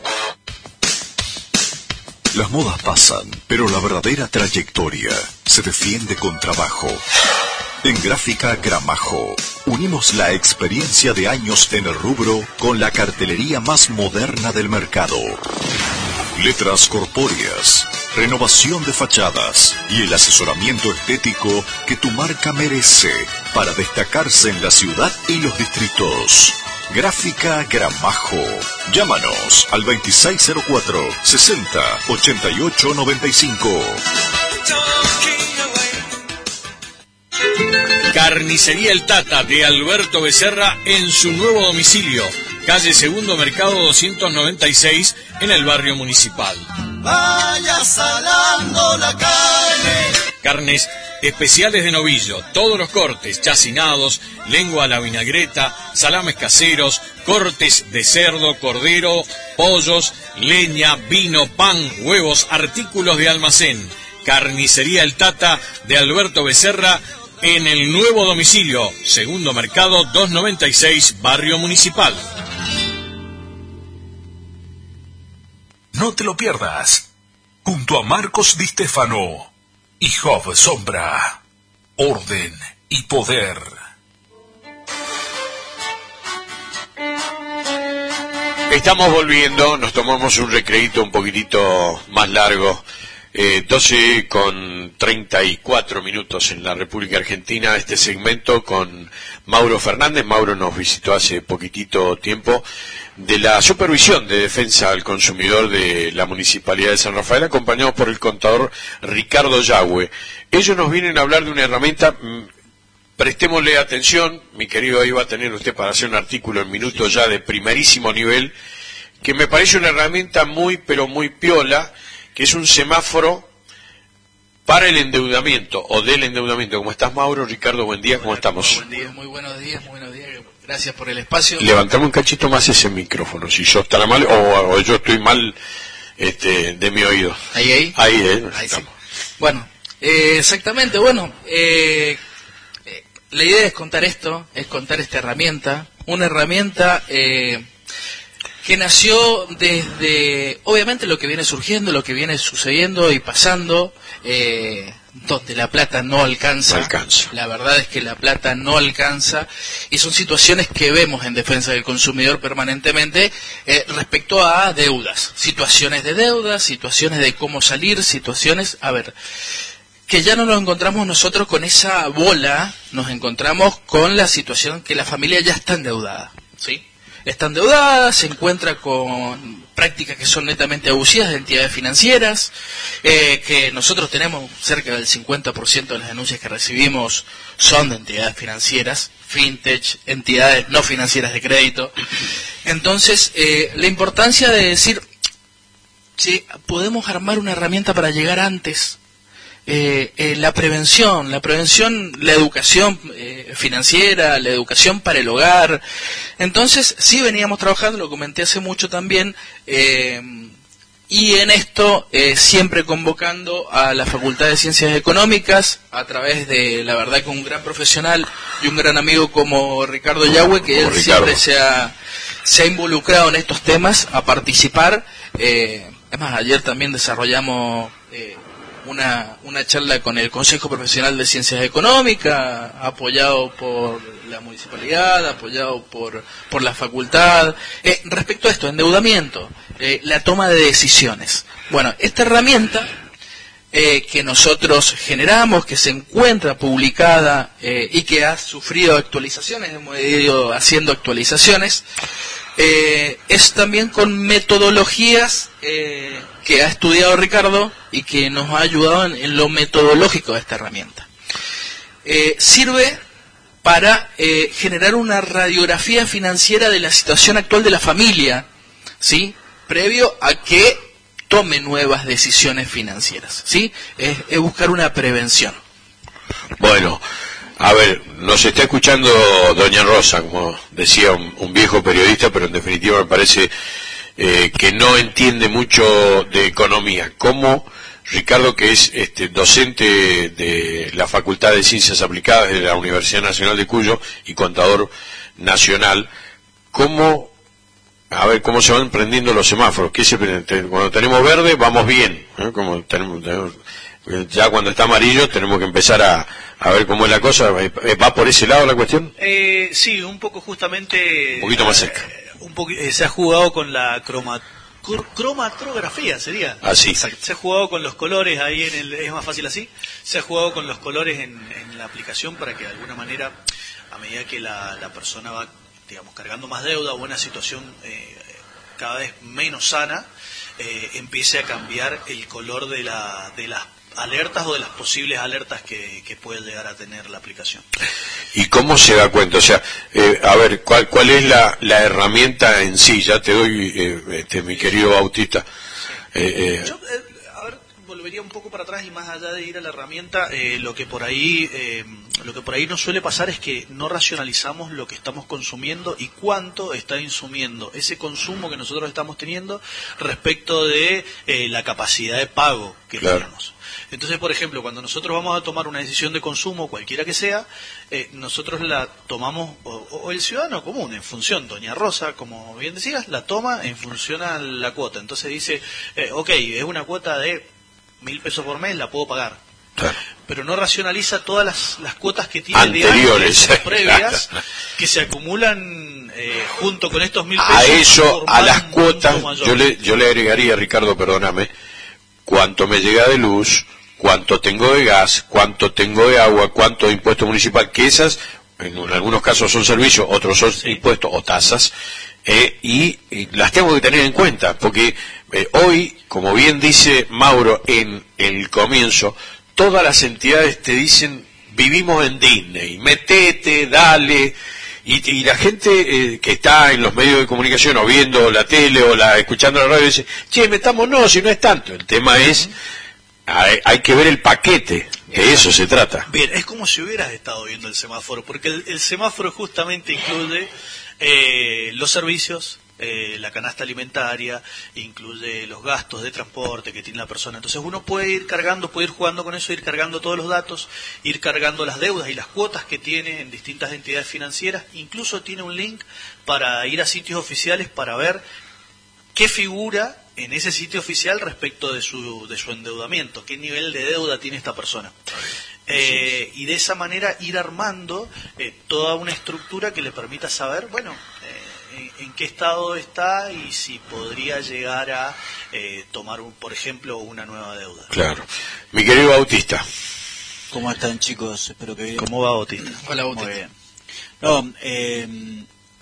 Las modas pasan, pero la verdadera trayectoria se defiende con trabajo. En Gráfica Gramajo, unimos la experiencia de años en el rubro con la cartelería más moderna del mercado. Letras corpóreas, renovación de fachadas y el asesoramiento estético que tu marca merece para destacarse en la ciudad y los distritos. Gráfica Gramajo. Llámanos al veintiséis cero cuatro, sesenta, ochenta y ocho noventa y cinco. Carnicería El Tata de Alberto Becerra en su nuevo domicilio, calle Segundo Mercado doscientos noventa y seis en el barrio Municipal. Vaya salando la carne. Carnes especiales de novillo, todos los cortes, chacinados, lengua a la vinagreta, salames caseros, cortes de cerdo, cordero, pollos, leña, vino, pan, huevos, artículos de almacén. Carnicería El Tata de Alberto Becerra en el nuevo domicilio, Segundo Mercado doscientos noventa y seis, barrio Municipal. No te lo pierdas. Junto a Marcos Di Stefano y Job Sombra, orden y poder. Estamos volviendo, nos tomamos un recreíto un poquitito más largo, eh, doce con treinta y cuatro minutos en la República Argentina, este segmento con Mauro Fernández. Mauro nos visitó hace poquitito tiempo de la Supervisión de Defensa al Consumidor de la Municipalidad de San Rafael, acompañados por el contador Ricardo Yagüe. Ellos nos vienen a hablar de una herramienta, prestémosle atención, mi querido, ahí va a tener usted para hacer un artículo en minutos ya de primerísimo nivel, que me parece una herramienta muy, pero muy piola, que es un semáforo para el endeudamiento, o del endeudamiento. ¿Cómo estás, Mauro? Ricardo, buen día, ¿cómo estamos? Buen día, muy buenos días, muy buenos días. Gracias por el espacio. Levantame un cachito más ese micrófono, si yo estará mal o, o yo estoy mal este, de mi oído. Ahí, ahí. Ahí, eh, ahí sí. Bueno, eh, exactamente, bueno, eh, eh, la idea es contar esto, es contar esta herramienta, una herramienta eh, que nació desde, obviamente, lo que viene surgiendo, lo que viene sucediendo y pasando, eh, donde la plata no alcanza. no alcanza. La verdad es que la plata no alcanza y son situaciones que vemos en defensa del consumidor permanentemente eh, respecto a deudas, situaciones de deudas, situaciones de cómo salir, situaciones, a ver, que ya no nos encontramos nosotros con esa bola, nos encontramos con la situación que la familia ya está endeudada, ¿sí? Está endeudada, se encuentra con prácticas que son netamente abusivas de entidades financieras, eh, que nosotros tenemos cerca del cincuenta por ciento de las denuncias que recibimos son de entidades financieras, fintech, entidades no financieras de crédito. Entonces, eh, la importancia de decir, si podemos armar una herramienta para llegar antes, Eh, eh, la prevención, la prevención, la educación eh, financiera, la educación para el hogar. Entonces, sí veníamos trabajando, lo comenté hace mucho también, eh, y en esto eh, siempre convocando a la Facultad de Ciencias Económicas, a través de, la verdad, con un gran profesional y un gran amigo como Ricardo Yahue, que él siempre se ha, se ha involucrado en estos temas, a participar. Eh, es más, ayer también desarrollamos Eh, Una, una charla con el Consejo Profesional de Ciencias Económicas, apoyado por la municipalidad, apoyado por, por la facultad, eh, respecto a esto, endeudamiento, eh, la toma de decisiones. Bueno, esta herramienta eh, que nosotros generamos, que se encuentra publicada eh, y que ha sufrido actualizaciones, hemos ido haciendo actualizaciones, eh, es también con metodologías eh, que ha estudiado Ricardo y que nos ha ayudado en, en lo metodológico de esta herramienta. Eh, sirve para eh, generar una radiografía financiera de la situación actual de la familia, ¿sí? Previo a que tome nuevas decisiones financieras, ¿sí? Es, es buscar una prevención. Bueno, a ver, nos está escuchando doña Rosa, como decía un, un viejo periodista, pero en definitiva me parece eh, que no entiende mucho de economía. ¿Cómo Ricardo, que es este, docente de la Facultad de Ciencias Aplicadas de la Universidad Nacional de Cuyo y contador nacional, cómo, a ver, cómo se van prendiendo los semáforos? ¿Qué se prende? Cuando tenemos verde vamos bien, ¿eh? Como tenemos, tenemos, ya cuando está amarillo tenemos que empezar a, a ver cómo es la cosa. ¿Va por ese lado la cuestión? Eh, sí, un poco justamente... Un poquito más cerca. Eh, un poco, eh, se ha jugado con la croma, cromatografía, sería. Ah, sí. Se ha jugado con los colores ahí, en el, es más fácil así. Se ha jugado con los colores en, en la aplicación para que de alguna manera, a medida que la, la persona va, digamos, cargando más deuda o una situación eh, cada vez menos sana, eh, empiece a cambiar el color de, la, de las alertas o de las posibles alertas que, que puede llegar a tener la aplicación. ¿Y cómo se da cuenta? O sea, eh, a ver, ¿cuál, cuál es la, la herramienta en sí? Ya te doy, eh, este, mi querido Bautista. Eh, eh, Yo, eh, a ver, volvería un poco para atrás y más allá de ir a la herramienta, eh, lo que por ahí, eh, lo que por ahí nos suele pasar es que no racionalizamos lo que estamos consumiendo y cuánto está insumiendo ese consumo que nosotros estamos teniendo respecto de eh, la capacidad de pago que claro. tenemos. Entonces, por ejemplo, cuando nosotros vamos a tomar una decisión de consumo, cualquiera que sea, eh, nosotros la tomamos, o, o el ciudadano común, en función, doña Rosa, como bien decías, la toma en función a la cuota. Entonces dice, eh, ok, es una cuota de mil pesos por mes, la puedo pagar. Claro. Pero no racionaliza todas las, las cuotas que tiene anteriores, de antes, previas, que se acumulan eh, junto con estos mil pesos. A eso, a las cuotas, yo le, yo le agregaría, Ricardo, perdóname, cuánto me llega de luz, cuánto tengo de gas, cuánto tengo de agua, cuánto de impuesto municipal, que esas, en, en algunos casos son servicios, otros son sí. impuestos o tasas, eh, y, y las tengo que tener en cuenta, porque eh, hoy, como bien dice Mauro en el comienzo, todas las entidades te dicen, vivimos en Disney, metete, dale, y, y la gente eh, que está en los medios de comunicación o viendo la tele o la escuchando la radio dice, che, metamos, no, si no es tanto. El tema es, hay, hay que ver el paquete, de eso se trata. Bien, es como si hubieras estado viendo el semáforo, porque el, el semáforo justamente incluye eh, los servicios, Eh, la canasta alimentaria, incluye los gastos de transporte que tiene la persona. Entonces uno puede ir cargando, puede ir jugando con eso, ir cargando todos los datos, ir cargando las deudas y las cuotas que tiene en distintas entidades financieras. Incluso tiene un link para ir a sitios oficiales para ver qué figura en ese sitio oficial respecto de su, de su endeudamiento, qué nivel de deuda tiene esta persona. Eh, y de esa manera ir armando eh, toda una estructura que le permita saber, bueno, eh, en, en qué estado está y si podría llegar a eh, tomar, un, por ejemplo, una nueva deuda. Claro. Mi querido Bautista. ¿Cómo están, chicos? Espero que bien. ¿Cómo va, Bautista? Hola, Bautista. Muy bien. No, eh,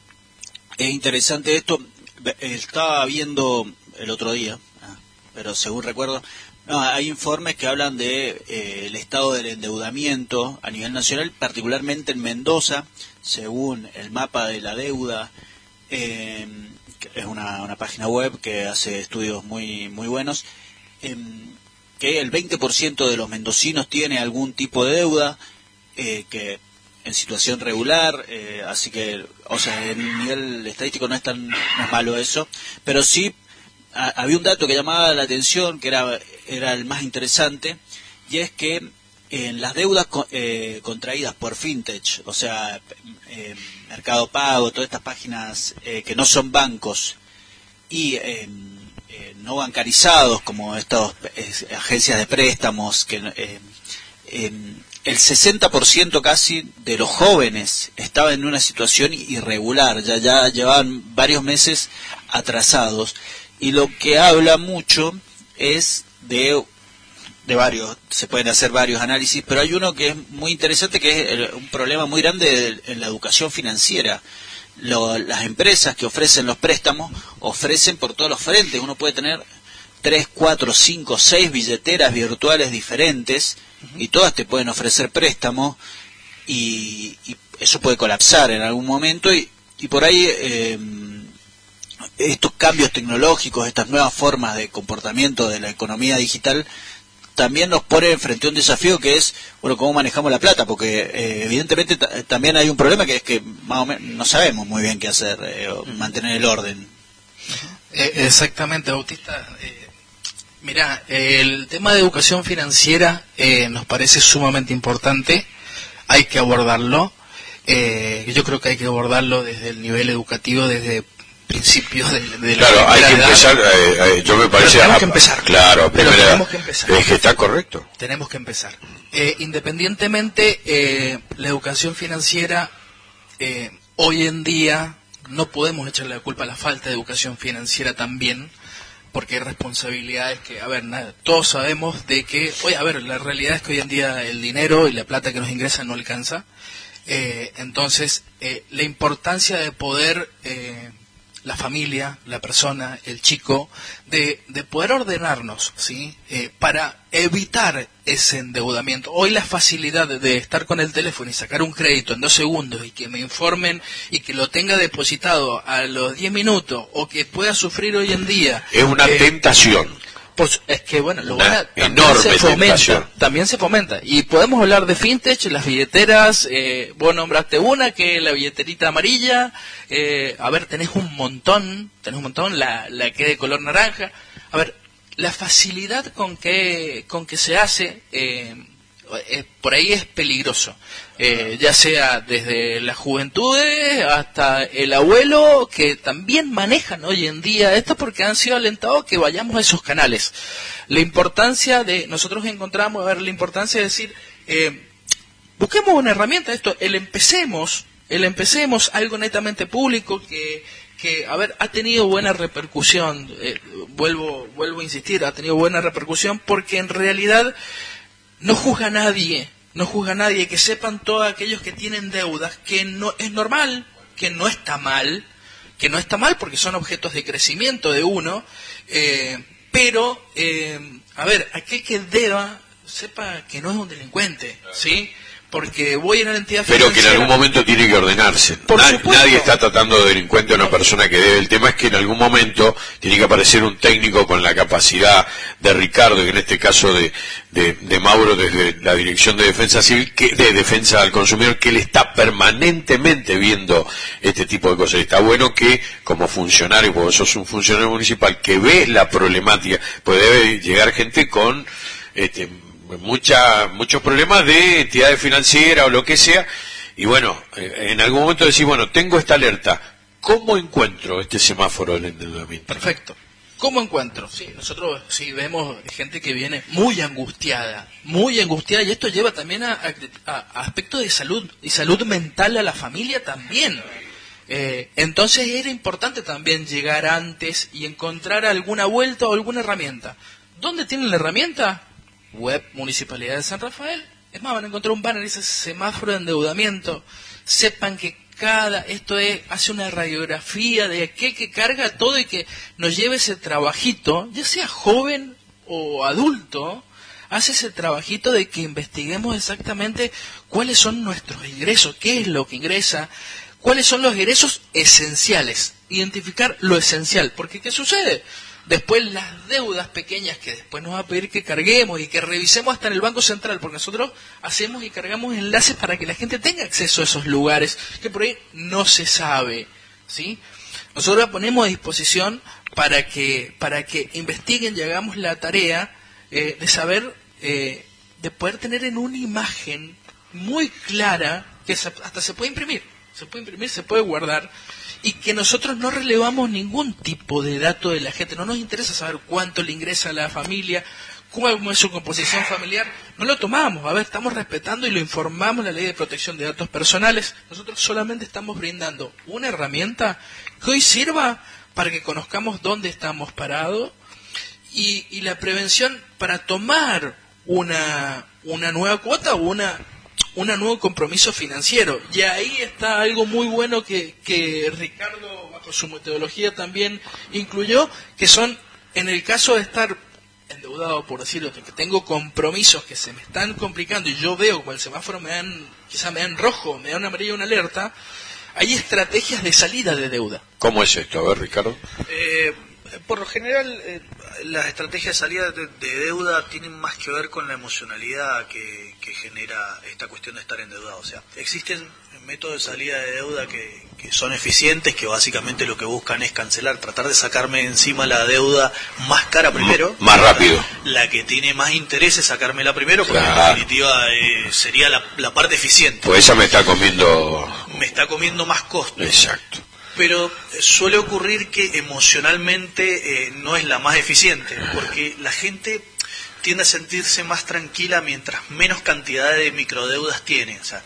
es interesante esto. Estaba viendo el otro día, pero según recuerdo, no, hay informes que hablan de eh, el estado del endeudamiento a nivel nacional, particularmente en Mendoza, según el mapa de la deuda. Eh, es una, una página web que hace estudios muy muy buenos, eh, que el veinte por ciento de los mendocinos tiene algún tipo de deuda, eh, que en situación regular, eh, así que, o sea, en nivel estadístico no es tan no es malo eso, pero sí a, había un dato que llamaba la atención, que era era el más interesante, y es que en las deudas eh, contraídas por fintech, o sea, eh, Mercado Pago, todas estas páginas eh, que no son bancos y eh, eh, no bancarizados como estas eh, agencias de préstamos, que eh, eh, el sesenta por ciento casi de los jóvenes estaban en una situación irregular, ya ya llevaban varios meses atrasados, y lo que habla mucho es de de varios, se pueden hacer varios análisis, pero hay uno que es muy interesante, que es el, un problema muy grande en la educación financiera. Lo, las empresas que ofrecen los préstamos ofrecen por todos los frentes. Uno puede tener tres, cuatro, cinco, seis billeteras virtuales diferentes, uh-huh, y todas te pueden ofrecer préstamos, y, y eso puede colapsar en algún momento, y, y por ahí eh, estos cambios tecnológicos, estas nuevas formas de comportamiento de la economía digital también nos pone frente a un desafío, que es, bueno, cómo manejamos la plata, porque eh, evidentemente t- también hay un problema, que es que más o menos no sabemos muy bien qué hacer, eh, o mantener el orden. Eh, exactamente, Bautista. Eh, mirá, eh, el tema de educación financiera eh, nos parece sumamente importante, hay que abordarlo. Eh, yo creo que hay que abordarlo desde el nivel educativo, desde principios de, de claro, la hay que edad. empezar, eh, eh, yo me parece... Pero tenemos a, que empezar. Claro, Pero primera, tenemos que empezar. Es que está correcto. Tenemos que empezar. Eh, independientemente, eh, la educación financiera, eh, hoy en día, no podemos echarle la culpa a la falta de educación financiera también, porque hay responsabilidades que, a ver, nada, todos sabemos de que, oye, a ver, la realidad es que hoy en día el dinero y la plata que nos ingresa no alcanza. Eh, entonces, eh, la importancia de poder... Eh, la familia, la persona, el chico, de, de poder ordenarnos, ¿sí? Eh, para evitar ese endeudamiento. Hoy la facilidad de estar con el teléfono y sacar un crédito en dos segundos y que me informen y que lo tenga depositado a los diez minutos, o que pueda sufrir hoy en día... Es una eh, tentación. Pues es que, bueno, lo Una van a, también enorme se fomenta, tentación. también se fomenta. Y podemos hablar de fintech, las billeteras, eh, vos nombraste una, que es la billeterita amarilla, eh, a ver, tenés un montón, tenés un montón, la, la que es de color naranja. A ver, la facilidad con que, con que se hace, eh, eh, por ahí es peligroso. Eh, ya sea desde las juventudes hasta el abuelo, que también manejan hoy en día esto, porque han sido alentados que vayamos a esos canales. La importancia de, nosotros encontramos, a ver, la importancia de decir, eh, busquemos una herramienta de esto, el empecemos, el empecemos, algo netamente público que, que a ver, ha tenido buena repercusión, eh, vuelvo, vuelvo a insistir, ha tenido buena repercusión, porque en realidad no juzga a nadie, no juzga a nadie, que sepan todos aquellos que tienen deudas, que no es normal, que no está mal, que no está mal porque son objetos de crecimiento de uno, eh, pero, eh, a ver, aquel que deba, sepa que no es un delincuente, ¿sí? Porque voy a la entidad Pero financiera... que en algún momento tiene que ordenarse. Por Na- supuesto. Nadie está tratando de delincuente a una persona que debe. El tema es que en algún momento tiene que aparecer un técnico con la capacidad de Ricardo, y en este caso de, de, de Mauro desde la Dirección de Defensa Civil, que, de Defensa al Consumidor, que él está permanentemente viendo este tipo de cosas. Está bueno que, como funcionario, porque vos sos un funcionario municipal, que ves la problemática, pues debe llegar gente con... este mucha, muchos problemas de entidades financieras o lo que sea, y bueno, eh, en algún momento decís, bueno, tengo esta alerta, ¿cómo encuentro este semáforo del endeudamiento? Perfecto. ¿Cómo encuentro? Sí, nosotros sí vemos gente que viene muy angustiada, muy angustiada, y esto lleva también a, a, a aspectos de salud, y salud mental a la familia también. Eh, entonces era importante también llegar antes y encontrar alguna vuelta o alguna herramienta. ¿Dónde tienen la herramienta? Web Municipalidad de San Rafael, Es más, van a encontrar un banner que dice semáforo de endeudamiento. Sepan que cada, esto es, hace una radiografía de qué que carga todo y que nos lleve ese trabajito, ya sea joven o adulto, hace ese trabajito de que investiguemos exactamente cuáles son nuestros ingresos, qué es lo que ingresa, cuáles son los ingresos esenciales, identificar lo esencial, porque ¿qué sucede? Después las deudas pequeñas que después nos va a pedir que carguemos y que revisemos hasta en el Banco Central, porque nosotros hacemos y cargamos enlaces para que la gente tenga acceso a esos lugares que por ahí no se sabe, ¿sí? Nosotros la ponemos a disposición para que para que investiguen y hagamos la tarea eh, de saber, eh, de poder tener en una imagen muy clara que se, hasta se puede imprimir, se puede imprimir, se puede guardar. Y que nosotros no relevamos ningún tipo de dato de la gente. No nos interesa saber cuánto le ingresa a la familia, cómo es su composición familiar. No lo tomamos. A ver, estamos respetando y lo informamos la Ley de Protección de Datos Personales. Nosotros solamente estamos brindando una herramienta que hoy sirva para que conozcamos dónde estamos parados y, y la prevención para tomar una, una nueva cuota o una... un nuevo compromiso financiero. Y ahí está algo muy bueno que, que Ricardo, bajo su metodología, también incluyó, que son, en el caso de estar endeudado, por decirlo, que tengo compromisos que se me están complicando y yo veo como el semáforo me dan, quizá me dan rojo, me dan amarillo, una alerta, hay estrategias de salida de deuda. ¿Cómo es esto? A ver, Ricardo. Eh, por lo general, eh, las estrategias de salida de, de deuda tienen más que ver con la emocionalidad que, que genera esta cuestión de estar endeudado. O sea, existen métodos de salida de deuda que, que son eficientes, que básicamente lo que buscan es cancelar, tratar de sacarme encima la deuda más cara primero. M más rápido. La, la que tiene más interés es sacármela primero, porque claro, en definitiva eh, sería la, la parte eficiente. Pues esa me está comiendo... Me está comiendo más costo. Exacto. Pero suele ocurrir que emocionalmente eh, no es la más eficiente, porque la gente tiende a sentirse más tranquila mientras menos cantidad de microdeudas tiene. O sea,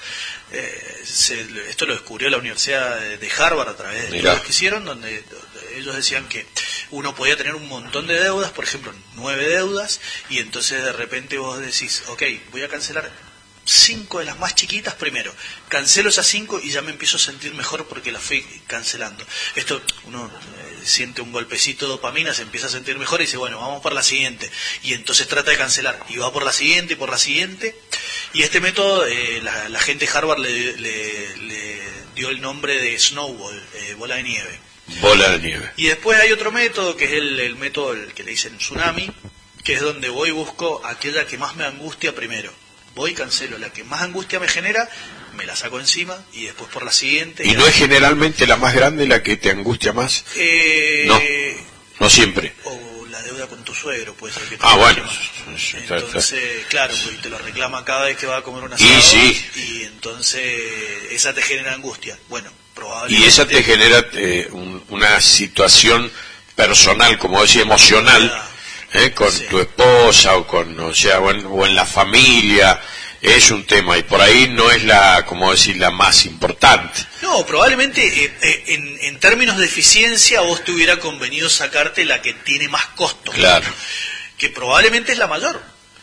eh, se, esto lo descubrió la Universidad de Harvard a través de estudios que hicieron, donde, donde ellos decían que uno podía tener un montón de deudas, por ejemplo, nueve deudas, y entonces de repente vos decís, ok, voy a cancelar cinco de las más chiquitas primero, cancelo esas cinco y ya me empiezo a sentir mejor porque las fui cancelando. Esto, uno eh, siente un golpecito de dopamina, se empieza a sentir mejor y dice, bueno, vamos por la siguiente, y entonces trata de cancelar, y va por la siguiente y por la siguiente, y este método, eh, la, la gente de Harvard le, le, le dio el nombre de snowball, eh, bola de nieve. Bola de nieve. Y después hay otro método, que es el, el método el que le dicen tsunami, que es donde voy y busco aquella que más me angustia primero. Voy, cancelo la que más angustia me genera, me la saco encima y después por la siguiente. ¿Y, y no es generalmente la más grande la que te angustia más? Eh, no, no siempre. O la deuda con tu suegro, puede ser que te Ah, bueno. Más. Entonces, claro, pues te lo reclama cada vez que va a comer una asado. Y sí. Y entonces esa te genera angustia. Bueno, probablemente. Y esa te genera eh, un, una situación personal, como decía, emocional. Ah. ¿Eh? Con sí. tu esposa o con, o sea, o en, o en la familia, es un tema y por ahí no es la, como decir, la más importante. No, probablemente eh, eh, en, en términos de eficiencia vos te hubiera convenido sacarte la que tiene más costo. Claro. Que probablemente es la mayor,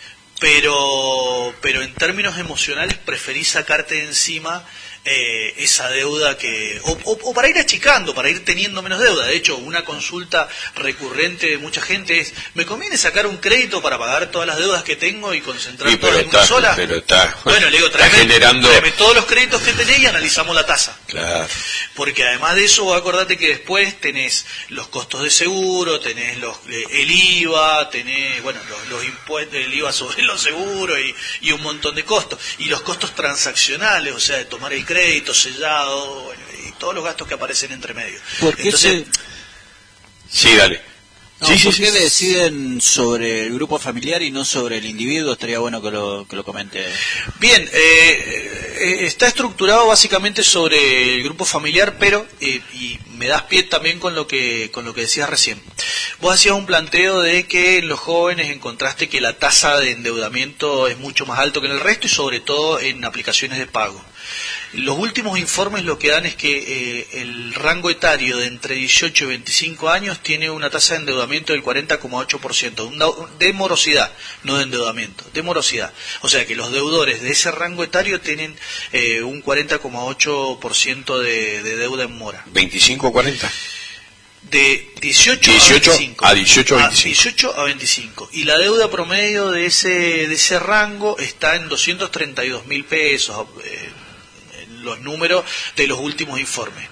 pero, pero en términos emocionales preferís sacarte de encima Eh, esa deuda que o, o, o para ir achicando, para ir teniendo menos deuda. De hecho, una consulta recurrente de mucha gente es, ¿me conviene sacar un crédito para pagar todas las deudas que tengo y concentrar sí, todas en está, una sola? Pero está, bueno, le digo, tráeme, generando... tráeme todos los créditos que tenés y analizamos la tasa. Claro. Porque además de eso, acordate que después tenés los costos de seguro, tenés los el I V A, tenés, bueno, los, los impuestos, el I V A sobre los seguros y, y un montón de costos. Y los costos transaccionales, o sea, de tomar el crédito, crédito sellado, bueno, y todos los gastos que aparecen entre medio. ¿Por qué Entonces, se... Sí, dale. No, sí, ¿por sí, qué sí. deciden sobre el grupo familiar y no sobre el individuo? Estaría bueno que lo, que lo comente. Bien, eh, eh, está estructurado básicamente sobre el grupo familiar, pero, eh, y me das pie también con lo que con lo que decías recién. Vos hacías un planteo de que en los jóvenes encontraste que la tasa de endeudamiento es mucho más alto que en el resto y sobre todo en aplicaciones de pago. Los últimos informes lo que dan es que eh, el rango etario de entre dieciocho y veinticinco años tiene una tasa de endeudamiento del cuarenta coma ocho por ciento, de morosidad, no de endeudamiento, de morosidad. O sea que los deudores de ese rango etario tienen eh, un cuarenta coma ocho por ciento de, de deuda en mora. ¿veinticinco o cuarenta? De dieciocho, dieciocho a veinticinco. A dieciocho a veinticinco. A dieciocho a veinticinco. Y la deuda promedio de ese, de ese rango está en doscientos treinta y dos mil pesos. Eh, los números de los últimos informes.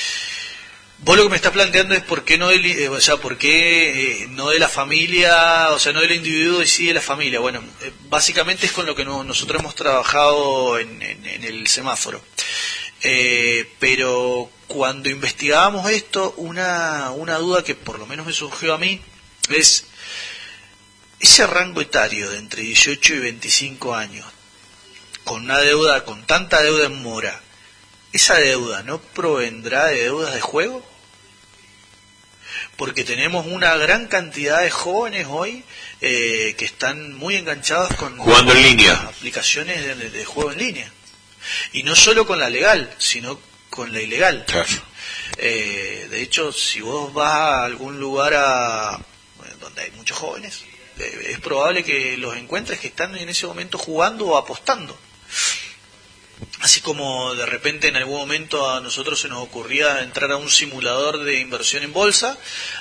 Vos lo que me estás planteando es por qué no del, eh, o sea, por qué eh, no de la familia, o sea, no del individuo y sí de la familia. Bueno, eh, básicamente es con lo que no, nosotros hemos trabajado en, en, en el semáforo. Eh, pero cuando investigábamos esto, una, una duda que por lo menos me surgió a mí es ese rango etario de entre dieciocho y veinticinco años, con una deuda, con tanta deuda en mora, ¿esa deuda no provendrá de deudas de juego? Porque tenemos una gran cantidad de jóvenes hoy eh, que están muy enganchados con jugando en línea, aplicaciones de, de juego en línea, y no solo con la legal, sino con la ilegal. Claro. Eh, de hecho, si vos vas a algún lugar a, bueno, donde hay muchos jóvenes, eh, es probable que los encuentres que están en ese momento jugando o apostando. Así como de repente en algún momento a nosotros se nos ocurría entrar a un simulador de inversión en bolsa,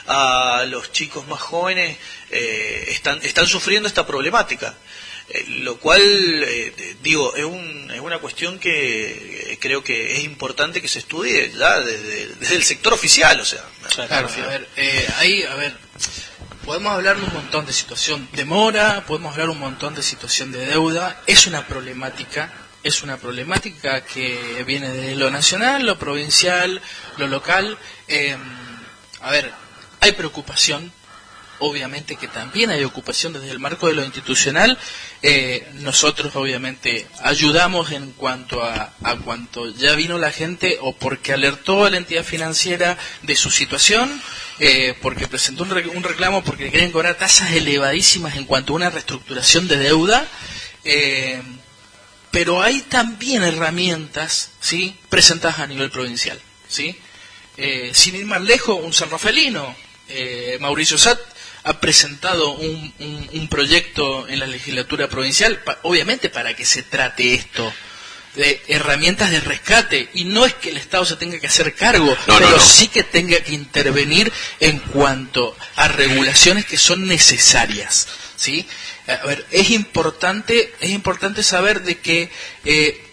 a los chicos más jóvenes eh, están, están sufriendo esta problemática. Eh, lo cual, eh, digo, es, un, es una cuestión que eh, creo que es importante que se estudie ya desde, desde el sector oficial, o sea. Claro, a ver, eh, ahí, a ver, podemos hablar de un montón de situación de mora, podemos hablar un montón de situación de deuda, es una problemática, es una problemática que viene de lo nacional, lo provincial, lo local. Eh, a ver, hay preocupación. Obviamente que también hay ocupación desde el marco de lo institucional. Eh, nosotros obviamente ayudamos en cuanto a, a cuanto ya vino la gente o porque alertó a la entidad financiera de su situación, eh, porque presentó un, re, un reclamo porque quieren cobrar tasas elevadísimas en cuanto a una reestructuración de deuda. Eh, pero hay también herramientas, ¿sí?, presentadas a nivel provincial, ¿sí? Eh, sin ir más lejos, un sanrafaelino, eh, Mauricio Satt, ha presentado un, un, un proyecto en la legislatura provincial, pa, obviamente para que se trate esto de herramientas de rescate, y no es que el Estado se tenga que hacer cargo, no, pero no, no. sí que tenga que intervenir en cuanto a regulaciones que son necesarias, ¿sí? A ver, es importante, es importante saber de que eh,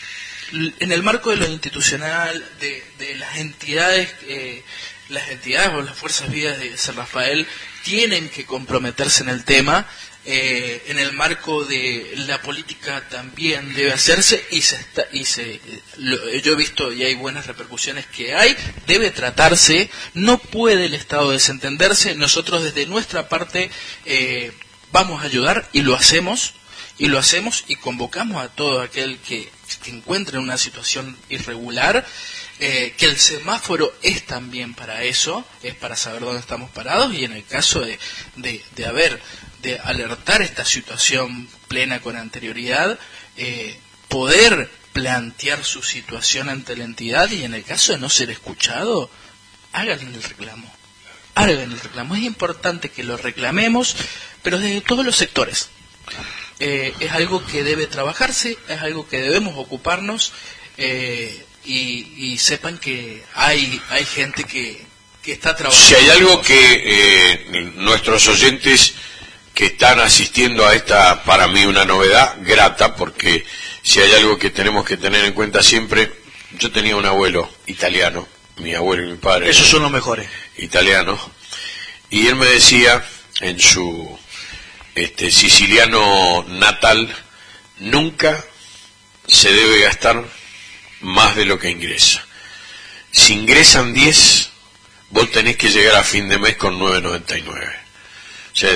en el marco de lo institucional, de, de las entidades, eh, las entidades o las fuerzas vivas de San Rafael tienen que comprometerse en el tema. Eh, en el marco de la política también debe hacerse y se está, y se lo, yo he visto y hay buenas repercusiones que hay, debe tratarse, no puede el Estado desentenderse. Nosotros desde nuestra parte eh, vamos a ayudar y lo hacemos y lo hacemos y convocamos a todo aquel que, que encuentre en una situación irregular, eh, que el semáforo es también para eso, es para saber dónde estamos parados, y en el caso de, de, de haber de alertar esta situación plena con anterioridad, eh, poder plantear su situación ante la entidad, y en el caso de no ser escuchado, hagan el reclamo, hagan el reclamo. Es importante que lo reclamemos, pero desde todos los sectores. Eh, es algo que debe trabajarse, es algo que debemos ocuparnos, eh, y, y sepan que hay, hay gente que, que está trabajando. Si hay algo que eh, nuestros oyentes que están asistiendo a esta, para mí, una novedad grata, porque si hay algo que tenemos que tener en cuenta siempre, yo tenía un abuelo italiano, mi abuelo y mi padre. Esos son los mejores. Italianos, y él me decía, en su este siciliano natal, nunca se debe gastar más de lo que ingresa. Si ingresan diez, vos tenés que llegar a fin de mes con nueve noventa y nueve. O sea,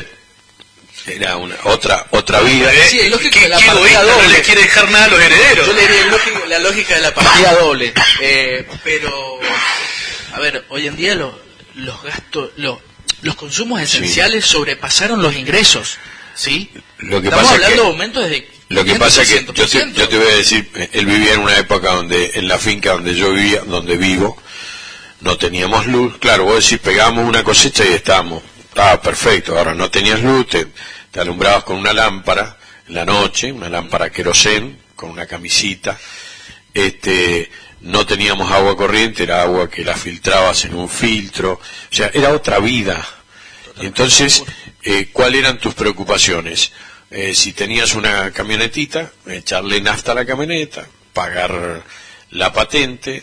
era una otra otra vida. Sí, es lógico que la partida doble. No le quiere dejar nada a los herederos. Yo le diría lógico, la lógica de la partida doble. Eh, pero, a ver, hoy en día lo, los gastos, lo, los consumos esenciales sí. sobrepasaron los ingresos, ¿sí? Lo que Estamos pasa hablando es que de aumentos de Lo que pasa es que yo te, yo te voy a decir, él vivía en una época donde, en la finca donde yo vivía, donde vivo, no teníamos luz. Claro, vos decís, pegamos una cosecha y estábamos, estaba perfecto. Ahora no tenías luz, te, te alumbrabas con una lámpara en la noche, una lámpara querosén, con una camisita. Este, no teníamos agua corriente, era agua que la filtrabas en un filtro. O sea, era otra vida. Entonces, eh, ¿cuáles eran tus preocupaciones? Eh, si tenías una camionetita, echarle nafta a la camioneta, pagar la patente,